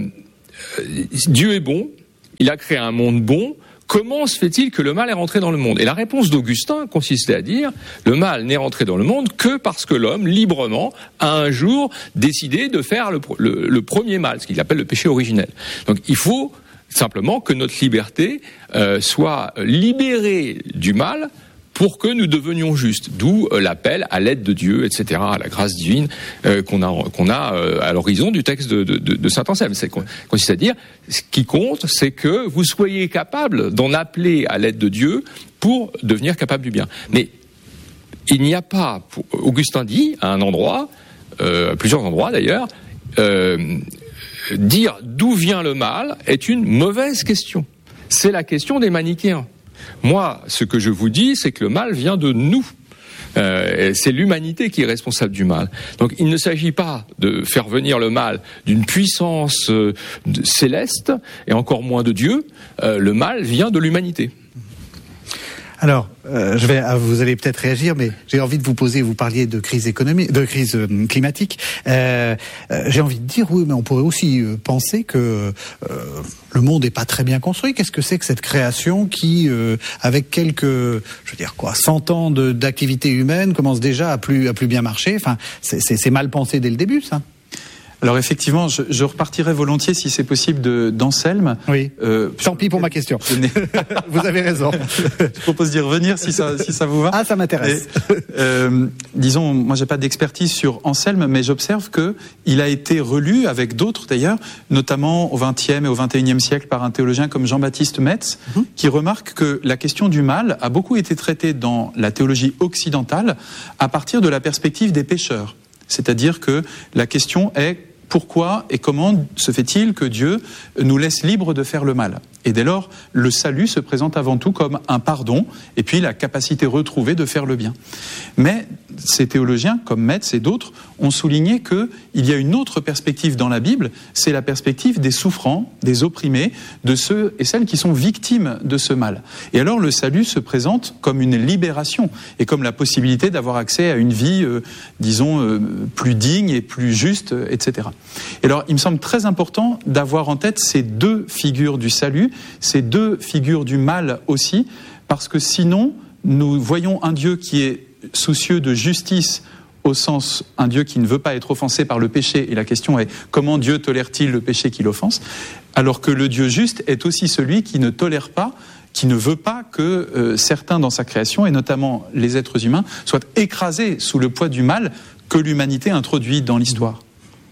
S1: Dieu est bon. Il a créé un monde bon. Comment se fait-il que le mal est rentré dans le monde ? Et la réponse d'Augustin consistait à dire le mal n'est rentré dans le monde que parce que l'homme, librement, a un jour décidé de faire le, le, le premier mal, ce qu'il appelle le péché originel. Donc il faut simplement que notre liberté euh, soit libérée du mal pour que nous devenions justes. D'où euh, l'appel à l'aide de Dieu, et cetera, à la grâce divine euh, qu'on a, qu'on a euh, à l'horizon du texte de, de, de saint Anselme. C'est consiste à dire, ce qui compte, c'est que vous soyez capable d'en appeler à l'aide de Dieu pour devenir capable du bien. Mais il n'y a pas, pour, Augustin dit à un endroit, euh, à plusieurs endroits d'ailleurs, euh, dire d'où vient le mal est une mauvaise question. C'est la question des manichéens. Moi, ce que je vous dis, c'est que le mal vient de nous. Euh, c'est l'humanité qui est responsable du mal. Donc il ne s'agit pas de faire venir le mal d'une puissance euh, de, céleste, et encore moins de Dieu. Euh, le mal vient de l'humanité.
S2: Alors, euh, je vais, vous allez peut-être réagir, mais j'ai envie de vous poser, vous parliez de crise économique, de crise euh, climatique. Euh, euh, j'ai envie de dire, oui, mais on pourrait aussi euh, penser que euh, le monde n'est pas très bien construit. Qu'est-ce que c'est que cette création qui, euh, avec quelques, je veux dire quoi, cent ans de, d'activité humaine, commence déjà à plus, à plus bien marcher. Enfin, c'est, c'est, c'est mal pensé dès le début, ça.
S3: Alors effectivement, je, je repartirais volontiers, si c'est possible, de, d'Anselme.
S2: Oui. Euh, Tant pis pour ma question. Vous avez raison.
S3: Je propose d'y revenir si ça, si ça vous va.
S2: Ah, ça m'intéresse.
S3: Et, euh, disons, moi, j'ai pas d'expertise sur Anselme, mais j'observe que il a été relu avec d'autres d'ailleurs, notamment au vingtième et au vingt et unième siècle par un théologien comme Jean-Baptiste Metz, mmh. qui remarque que la question du mal a beaucoup été traitée dans la théologie occidentale à partir de la perspective des pécheurs. C'est-à-dire que la question est pourquoi et comment se fait-il que Dieu nous laisse libres de faire le mal ? Et dès lors, le salut se présente avant tout comme un pardon et puis la capacité retrouvée de faire le bien. Mais ces théologiens, comme Metz et d'autres, ont souligné qu'il y a une autre perspective dans la Bible, c'est la perspective des souffrants, des opprimés, de ceux et celles qui sont victimes de ce mal. Et alors le salut se présente comme une libération et comme la possibilité d'avoir accès à une vie, euh, disons, euh, plus digne et plus juste, et cetera. Et alors il me semble très important d'avoir en tête ces deux figures du salut, ces deux figures du mal aussi, parce que sinon, nous voyons un Dieu qui est soucieux de justice, au sens un Dieu qui ne veut pas être offensé par le péché, et la question est comment Dieu tolère-t-il le péché qui l'offense, alors que le Dieu juste est aussi celui qui ne tolère pas, qui ne veut pas que euh, certains dans sa création, et notamment les êtres humains, soient écrasés sous le poids du mal que l'humanité introduit dans l'histoire.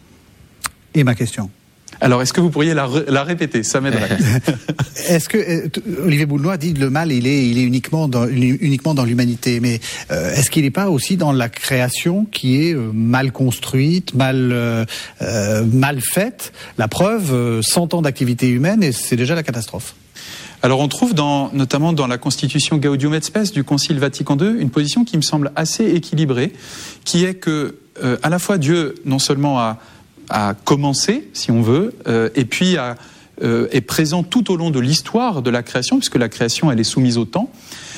S2: Et ma question ?
S3: Alors, est-ce que vous pourriez la, la répéter ? Ça m'aiderait.
S2: Est-ce que euh, Olivier Boulnois dit que le mal, il est, il est uniquement dans, uniquement dans l'humanité, mais euh, est-ce qu'il n'est pas aussi dans la création qui est euh, mal construite, mal, euh, euh, mal faite ? La preuve, euh, cent ans d'activité humaine, et c'est déjà la catastrophe.
S3: Alors on trouve dans, notamment dans la constitution Gaudium et Spes du Concile Vatican deux une position qui me semble assez équilibrée, qui est que euh, à la fois Dieu non seulement a à commencer, si on veut, euh, et puis à, euh, est présent tout au long de l'histoire de la création, puisque la création, elle est soumise au temps,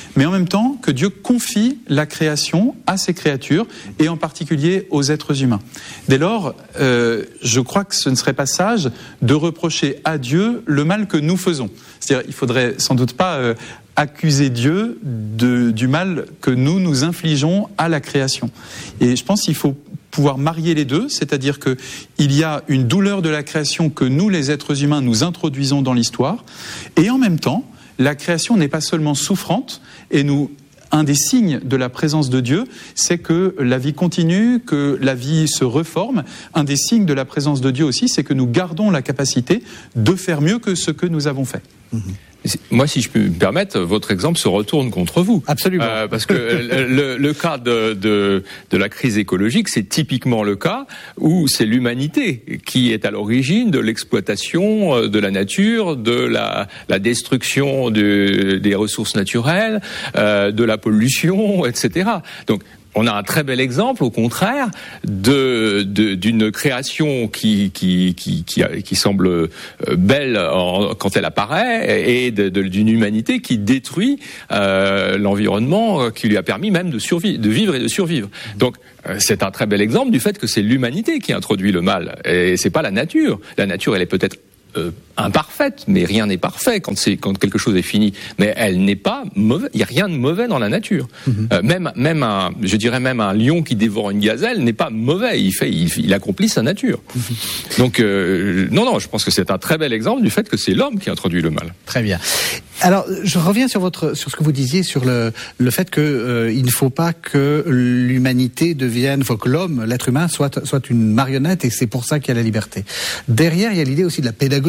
S3: mais en même temps que Dieu confie la création à ses créatures, et en particulier aux êtres humains. Dès lors, euh, je crois que ce ne serait pas sage de reprocher à Dieu le mal que nous faisons. C'est-à-dire, il faudrait sans doute pas euh, accuser Dieu de, du mal que nous nous infligeons à la création. Et je pense qu'il faut pouvoir marier les deux, c'est-à-dire que il y a une douleur de la création que nous, les êtres humains, nous introduisons dans l'histoire, et en même temps, la création n'est pas seulement souffrante, et nous, un des signes de la présence de Dieu, c'est que la vie continue, que la vie se reforme. Un des signes de la présence de Dieu aussi, c'est que nous gardons la capacité de faire mieux que ce que nous avons fait.
S1: Mmh. Moi, si je peux me permettre, votre exemple se retourne contre vous.
S2: Absolument.
S1: Euh, parce que le, le cas de, de, de la crise écologique, c'est typiquement le cas où c'est l'humanité qui est à l'origine de l'exploitation de la nature, de la, la destruction de, des ressources naturelles, euh, de la pollution, et cetera. Donc, on a un très bel exemple, au contraire, de, de d'une création qui qui qui qui, qui semble belle en, quand elle apparaît, et de, de, d'une humanité qui détruit euh, l'environnement qui lui a permis même de survivre, de vivre et de survivre. Donc c'est un très bel exemple du fait que c'est l'humanité qui introduit le mal, et c'est pas la nature. La nature, elle est peut-être Euh, imparfaite, mais rien n'est parfait quand c'est quand quelque chose est fini. Mais elle n'est pas mauvaise. Il y a rien de mauvais dans la nature. Mmh. Euh, même même un, je dirais même un lion qui dévore une gazelle n'est pas mauvais. Il fait, il, il accomplit sa nature. Mmh. Donc euh, non non, je pense que c'est un très bel exemple du fait que c'est l'homme qui introduit le mal.
S2: Très bien. Alors je reviens sur votre sur ce que vous disiez sur le le fait que euh, il ne faut pas que l'humanité devienne, faut que l'homme, l'être humain soit soit une marionnette, et c'est pour ça qu'il y a la liberté. Derrière, il y a l'idée aussi de la pédagogie.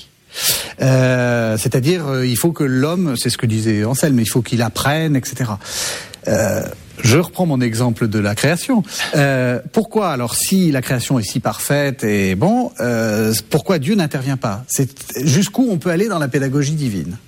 S2: Euh, c'est-à-dire, euh, il faut que l'homme, c'est ce que disait Anselme, il faut qu'il apprenne, et cetera. Euh, je reprends mon exemple de la création. Euh, pourquoi alors, si la création est si parfaite et bon, euh, pourquoi Dieu n'intervient pas? C'est jusqu'où on peut aller dans la pédagogie divine?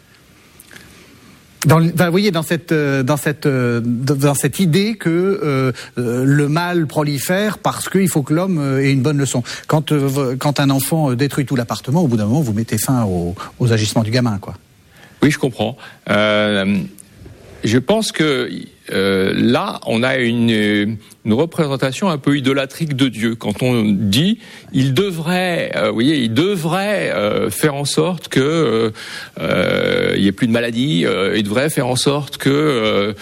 S2: Dans, enfin, vous voyez, dans cette, dans cette, dans cette idée que euh, le mal prolifère parce qu'il faut que l'homme ait une bonne leçon. Quand, euh, quand un enfant détruit tout l'appartement, au bout d'un moment, vous mettez fin aux, aux agissements du gamin, quoi.
S1: Oui, je comprends. Euh, je pense que euh, là, on a une, une représentation un peu idolâtrique de Dieu. Quand on dit, il devrait, euh, vous voyez, il devrait euh, faire en sorte que euh, euh, il y ait plus de maladies. Euh, il devrait faire en sorte que, euh,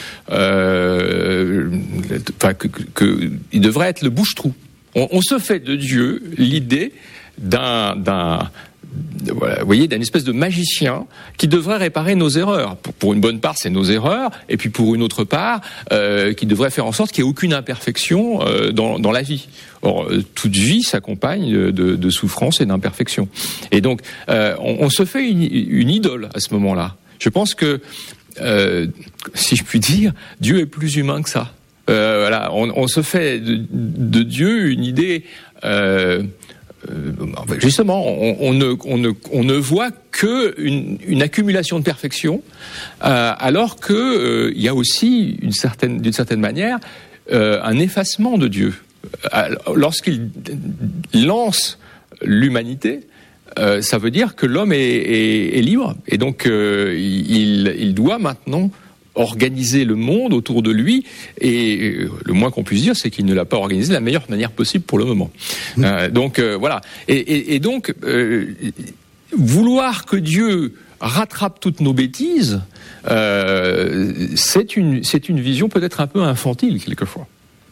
S1: euh, enfin, que, que, que, il devrait être le bouche-trou. On, on se fait de Dieu l'idée d'un, d'un Voilà, vous voyez, d'une espèce de magicien qui devrait réparer nos erreurs. Pour, pour une bonne part, c'est nos erreurs, et puis pour une autre part, euh, qui devrait faire en sorte qu'il n'y ait aucune imperfection euh, dans, dans la vie. Or, euh, toute vie s'accompagne de, de souffrance et d'imperfection. Et donc, euh, on, on se fait une, une idole à ce moment-là. Je pense que, euh, si je puis dire, Dieu est plus humain que ça. Euh, voilà, on, on se fait de, de Dieu une idée. Euh, Euh, justement, on, on, ne, on, ne, on ne voit que une, une accumulation de perfection, euh, alors que euh, il y a aussi une certaine, d'une certaine manière, euh, un effacement de Dieu. Euh, lorsqu'il lance l'humanité, euh, ça veut dire que l'homme est, est, est libre, et donc euh, il, il doit maintenant organiser le monde autour de lui, et le moins qu'on puisse dire, c'est qu'il ne l'a pas organisé de la meilleure manière possible pour le moment. Mmh. Euh, donc euh, voilà. Et, et, et donc euh, vouloir que Dieu rattrape toutes nos bêtises, euh, c'est une c'est une vision peut-être un peu infantile quelquefois.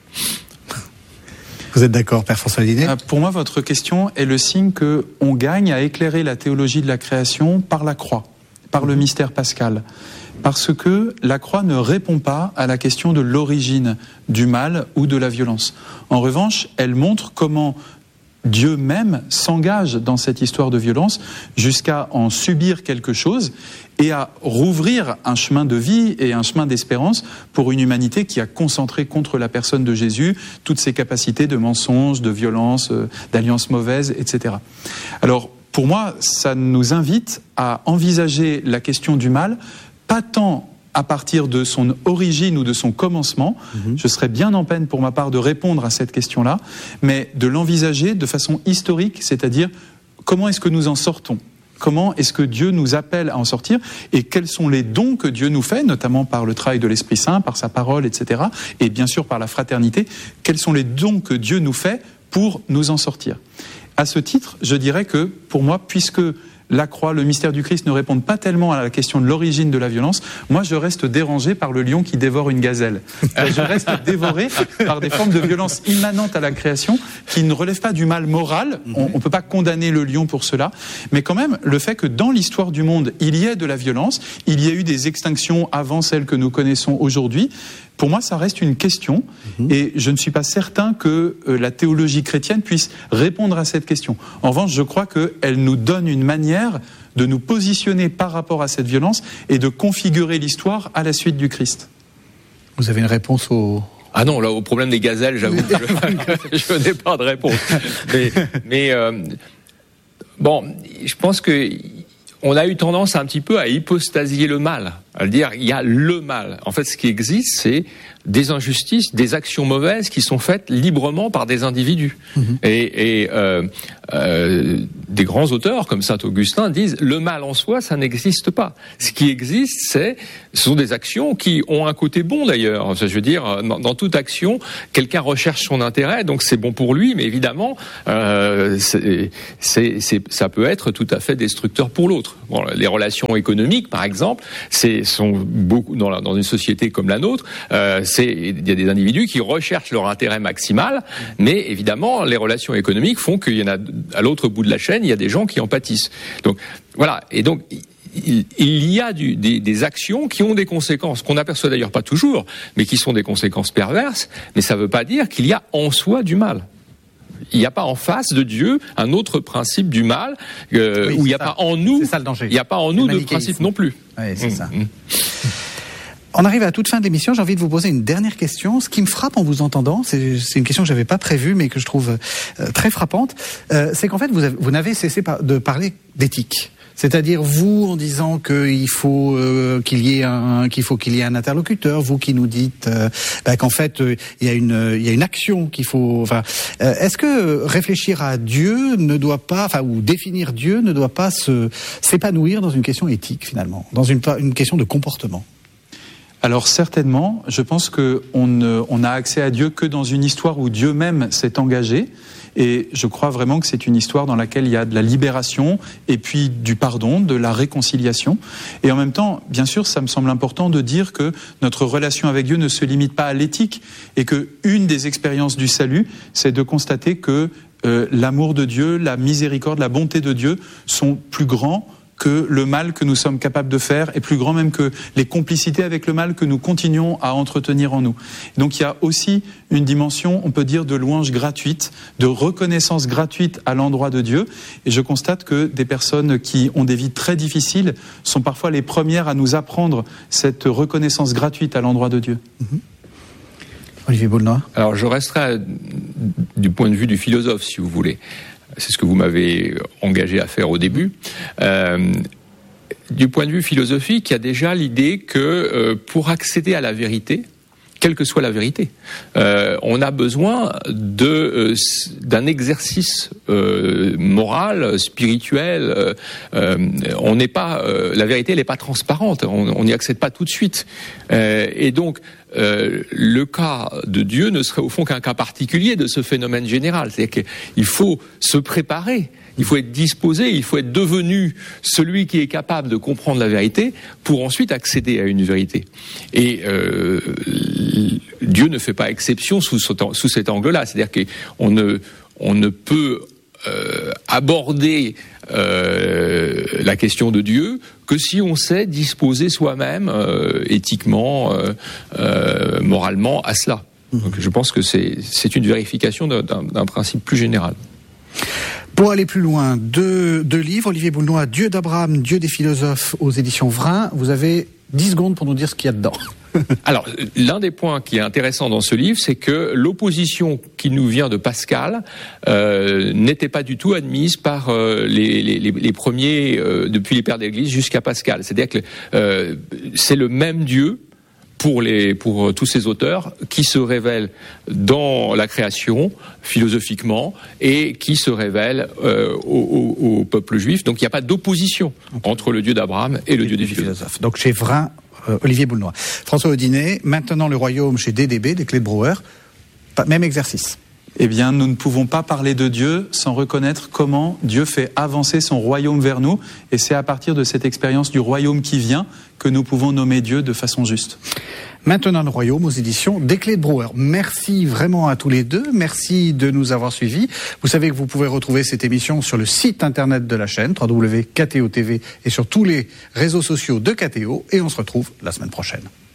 S2: Vous êtes d'accord, Père François Dinet ?
S3: Pour moi, votre question est le signe que on gagne à éclairer la théologie de la création par la croix, par le mystère pascal. Parce que la croix ne répond pas à la question de l'origine du mal ou de la violence. En revanche, elle montre comment Dieu même s'engage dans cette histoire de violence jusqu'à en subir quelque chose et à rouvrir un chemin de vie et un chemin d'espérance pour une humanité qui a concentré contre la personne de Jésus toutes ses capacités de mensonge, de violence, d'alliance mauvaise, et cetera. Alors, pour moi, ça nous invite à envisager la question du mal pas tant à partir de son origine ou de son commencement, mmh. je serais bien en peine pour ma part de répondre à cette question-là, mais de l'envisager de façon historique, c'est-à-dire comment est-ce que nous en sortons ? comment est-ce que Dieu nous appelle à en sortir et quels sont les dons que Dieu nous fait, notamment par le travail de l'Esprit Saint, par sa parole, et cetera, et bien sûr par la fraternité, quels sont les dons que Dieu nous fait pour nous en sortir. À ce titre, je dirais que, pour moi, puisque la croix, le mystère du Christ ne répondent pas tellement à la question de l'origine de la violence, moi je reste dérangé par le lion qui dévore une gazelle. Je reste dévoré par des formes de violence immanentes à la création qui ne relèvent pas du mal moral. On ne peut pas condamner le lion pour cela, mais quand même le fait que dans l'histoire du monde, il y ait de la violence, il y a eu des extinctions avant celles que nous connaissons aujourd'hui. Pour moi, ça reste une question, mmh. et je ne suis pas certain que euh, la théologie chrétienne puisse répondre à cette question. En revanche, je crois qu'elle nous donne une manière de nous positionner par rapport à cette violence et de configurer l'histoire à la suite du Christ.
S2: Vous avez une réponse au...
S1: Ah non, là, au problème des gazelles, j'avoue que je, je n'ai pas de réponse. Mais, mais euh, bon, je pense que on a eu tendance un petit peu à hypostasier le mal, à le dire il y a le mal. En fait, ce qui existe, c'est des injustices, des actions mauvaises qui sont faites librement par des individus. Mmh. Et, et euh, euh, des grands auteurs comme saint Augustin disent le mal en soi, ça n'existe pas. Ce qui existe, c'est ce sont des actions qui ont un côté bon d'ailleurs. Je veux dire, dans, dans toute action, quelqu'un recherche son intérêt, donc c'est bon pour lui, mais évidemment, euh, c'est, c'est, c'est, ça peut être tout à fait destructeur pour l'autre. Bon, les relations économiques, par exemple, c'est sont beaucoup dans, la, dans une société comme la nôtre. Euh, c'est il y a des individus qui recherchent leur intérêt maximal, mais évidemment, les relations économiques font qu'il y en a à l'autre bout de la chaîne, il y a des gens qui en pâtissent. Donc voilà. Et donc il, il y a du, des, des actions qui ont des conséquences qu'on n'aperçoit d'ailleurs pas toujours, mais qui sont des conséquences perverses. Mais ça ne veut pas dire qu'il y a en soi du mal. Il n'y a pas en face de Dieu un autre principe du mal, euh, oui, où il n'y a ça. pas en nous,
S2: ça, le danger.
S1: Il n'y a pas en nous de principe non plus.
S2: Oui, c'est mmh, ça.
S1: Mmh.
S2: On arrive à la toute fin de l'émission. J'ai envie de vous poser une dernière question. Ce qui me frappe en vous entendant, c'est, c'est une question que j'avais pas prévue, mais que je trouve euh, très frappante, euh, c'est qu'en fait, vous, avez, vous n'avez cessé par, de parler d'éthique. C'est-à-dire vous en disant qu'il faut euh, qu'il y ait un qu'il faut qu'il y ait un interlocuteur, vous qui nous dites euh, bah, qu'en fait euh, il y a une il y a une action qu'il faut. Enfin, euh, est-ce que réfléchir à Dieu ne doit pas, enfin ou définir Dieu ne doit pas se s'épanouir dans une question éthique finalement, dans une une question de comportement?
S3: Alors certainement, je pense que on ne, on a accès à Dieu que dans une histoire où Dieu même s'est engagé. Et je crois vraiment que c'est une histoire dans laquelle il y a de la libération et puis du pardon, de la réconciliation. Et en même temps, bien sûr, ça me semble important de dire que notre relation avec Dieu ne se limite pas à l'éthique et que une des expériences du salut, c'est de constater que euh, l'amour de Dieu, la miséricorde, la bonté de Dieu sont plus grands que le mal que nous sommes capables de faire est plus grand même que les complicités avec le mal que nous continuons à entretenir en nous. Donc il y a aussi une dimension, on peut dire, de louange gratuite, de reconnaissance gratuite à l'endroit de Dieu. Et je constate que des personnes qui ont des vies très difficiles sont parfois les premières à nous apprendre cette reconnaissance gratuite à l'endroit de Dieu.
S2: Mmh. Olivier Boulnois.
S1: Alors je resterai du point de vue du philosophe, si vous voulez. C'est ce que vous m'avez engagé à faire au début. Euh, du point de vue philosophique, il y a déjà l'idée que euh, pour accéder à la vérité, quelle que soit la vérité, euh, on a besoin de euh, d'un exercice euh, moral, spirituel. Euh, euh, on n'est pas, euh, la vérité, elle n'est pas transparente. On n'y accède pas tout de suite. Euh, et donc, euh, le cas de Dieu ne serait au fond qu'un cas particulier de ce phénomène général. C'est-à-dire qu'il faut se préparer. Il faut être disposé, il faut être devenu celui qui est capable de comprendre la vérité pour ensuite accéder à une vérité. Et euh, Dieu ne fait pas exception sous, sous cet angle-là. C'est-à-dire qu'on ne, on ne peut euh, aborder euh, la question de Dieu que si on sait disposer soi-même euh, éthiquement, euh, euh, moralement à cela. Donc je pense que c'est, c'est une vérification d'un, d'un principe plus général.
S2: Pour aller plus loin, deux, deux livres, Olivier Boulnois, Dieu d'Abraham, Dieu des philosophes aux éditions Vrin. Vous avez dix secondes pour nous dire ce qu'il y a dedans.
S1: Alors, l'un des points qui est intéressant dans ce livre, c'est que l'opposition qui nous vient de Pascal euh, n'était pas du tout admise par euh, les, les, les premiers, euh, depuis les pères d'Église jusqu'à Pascal. C'est-à-dire que euh, c'est le même Dieu pour les pour tous ces auteurs qui se révèlent dans la création philosophiquement et qui se révèlent euh, au, au, au peuple juif. Donc il n'y a pas d'opposition okay. entre le Dieu d'Abraham et le et Dieu des philosophes.
S2: Donc chez Vrin, euh, Olivier Boulnois. François Audinet, maintenant le royaume chez D D B, des Clés de Brouwer, même exercice.
S3: Eh bien, nous ne pouvons pas parler de Dieu sans reconnaître comment Dieu fait avancer son royaume vers nous. Et c'est à partir de cette expérience du royaume qui vient que nous pouvons nommer Dieu de façon juste.
S2: Maintenant le royaume aux éditions des Clés de Brouwer. Merci vraiment à tous les deux. Merci de nous avoir suivis. Vous savez que vous pouvez retrouver cette émission sur le site internet de la chaîne w w w point k t o point t v et sur tous les réseaux sociaux de K T O. Et on se retrouve la semaine prochaine.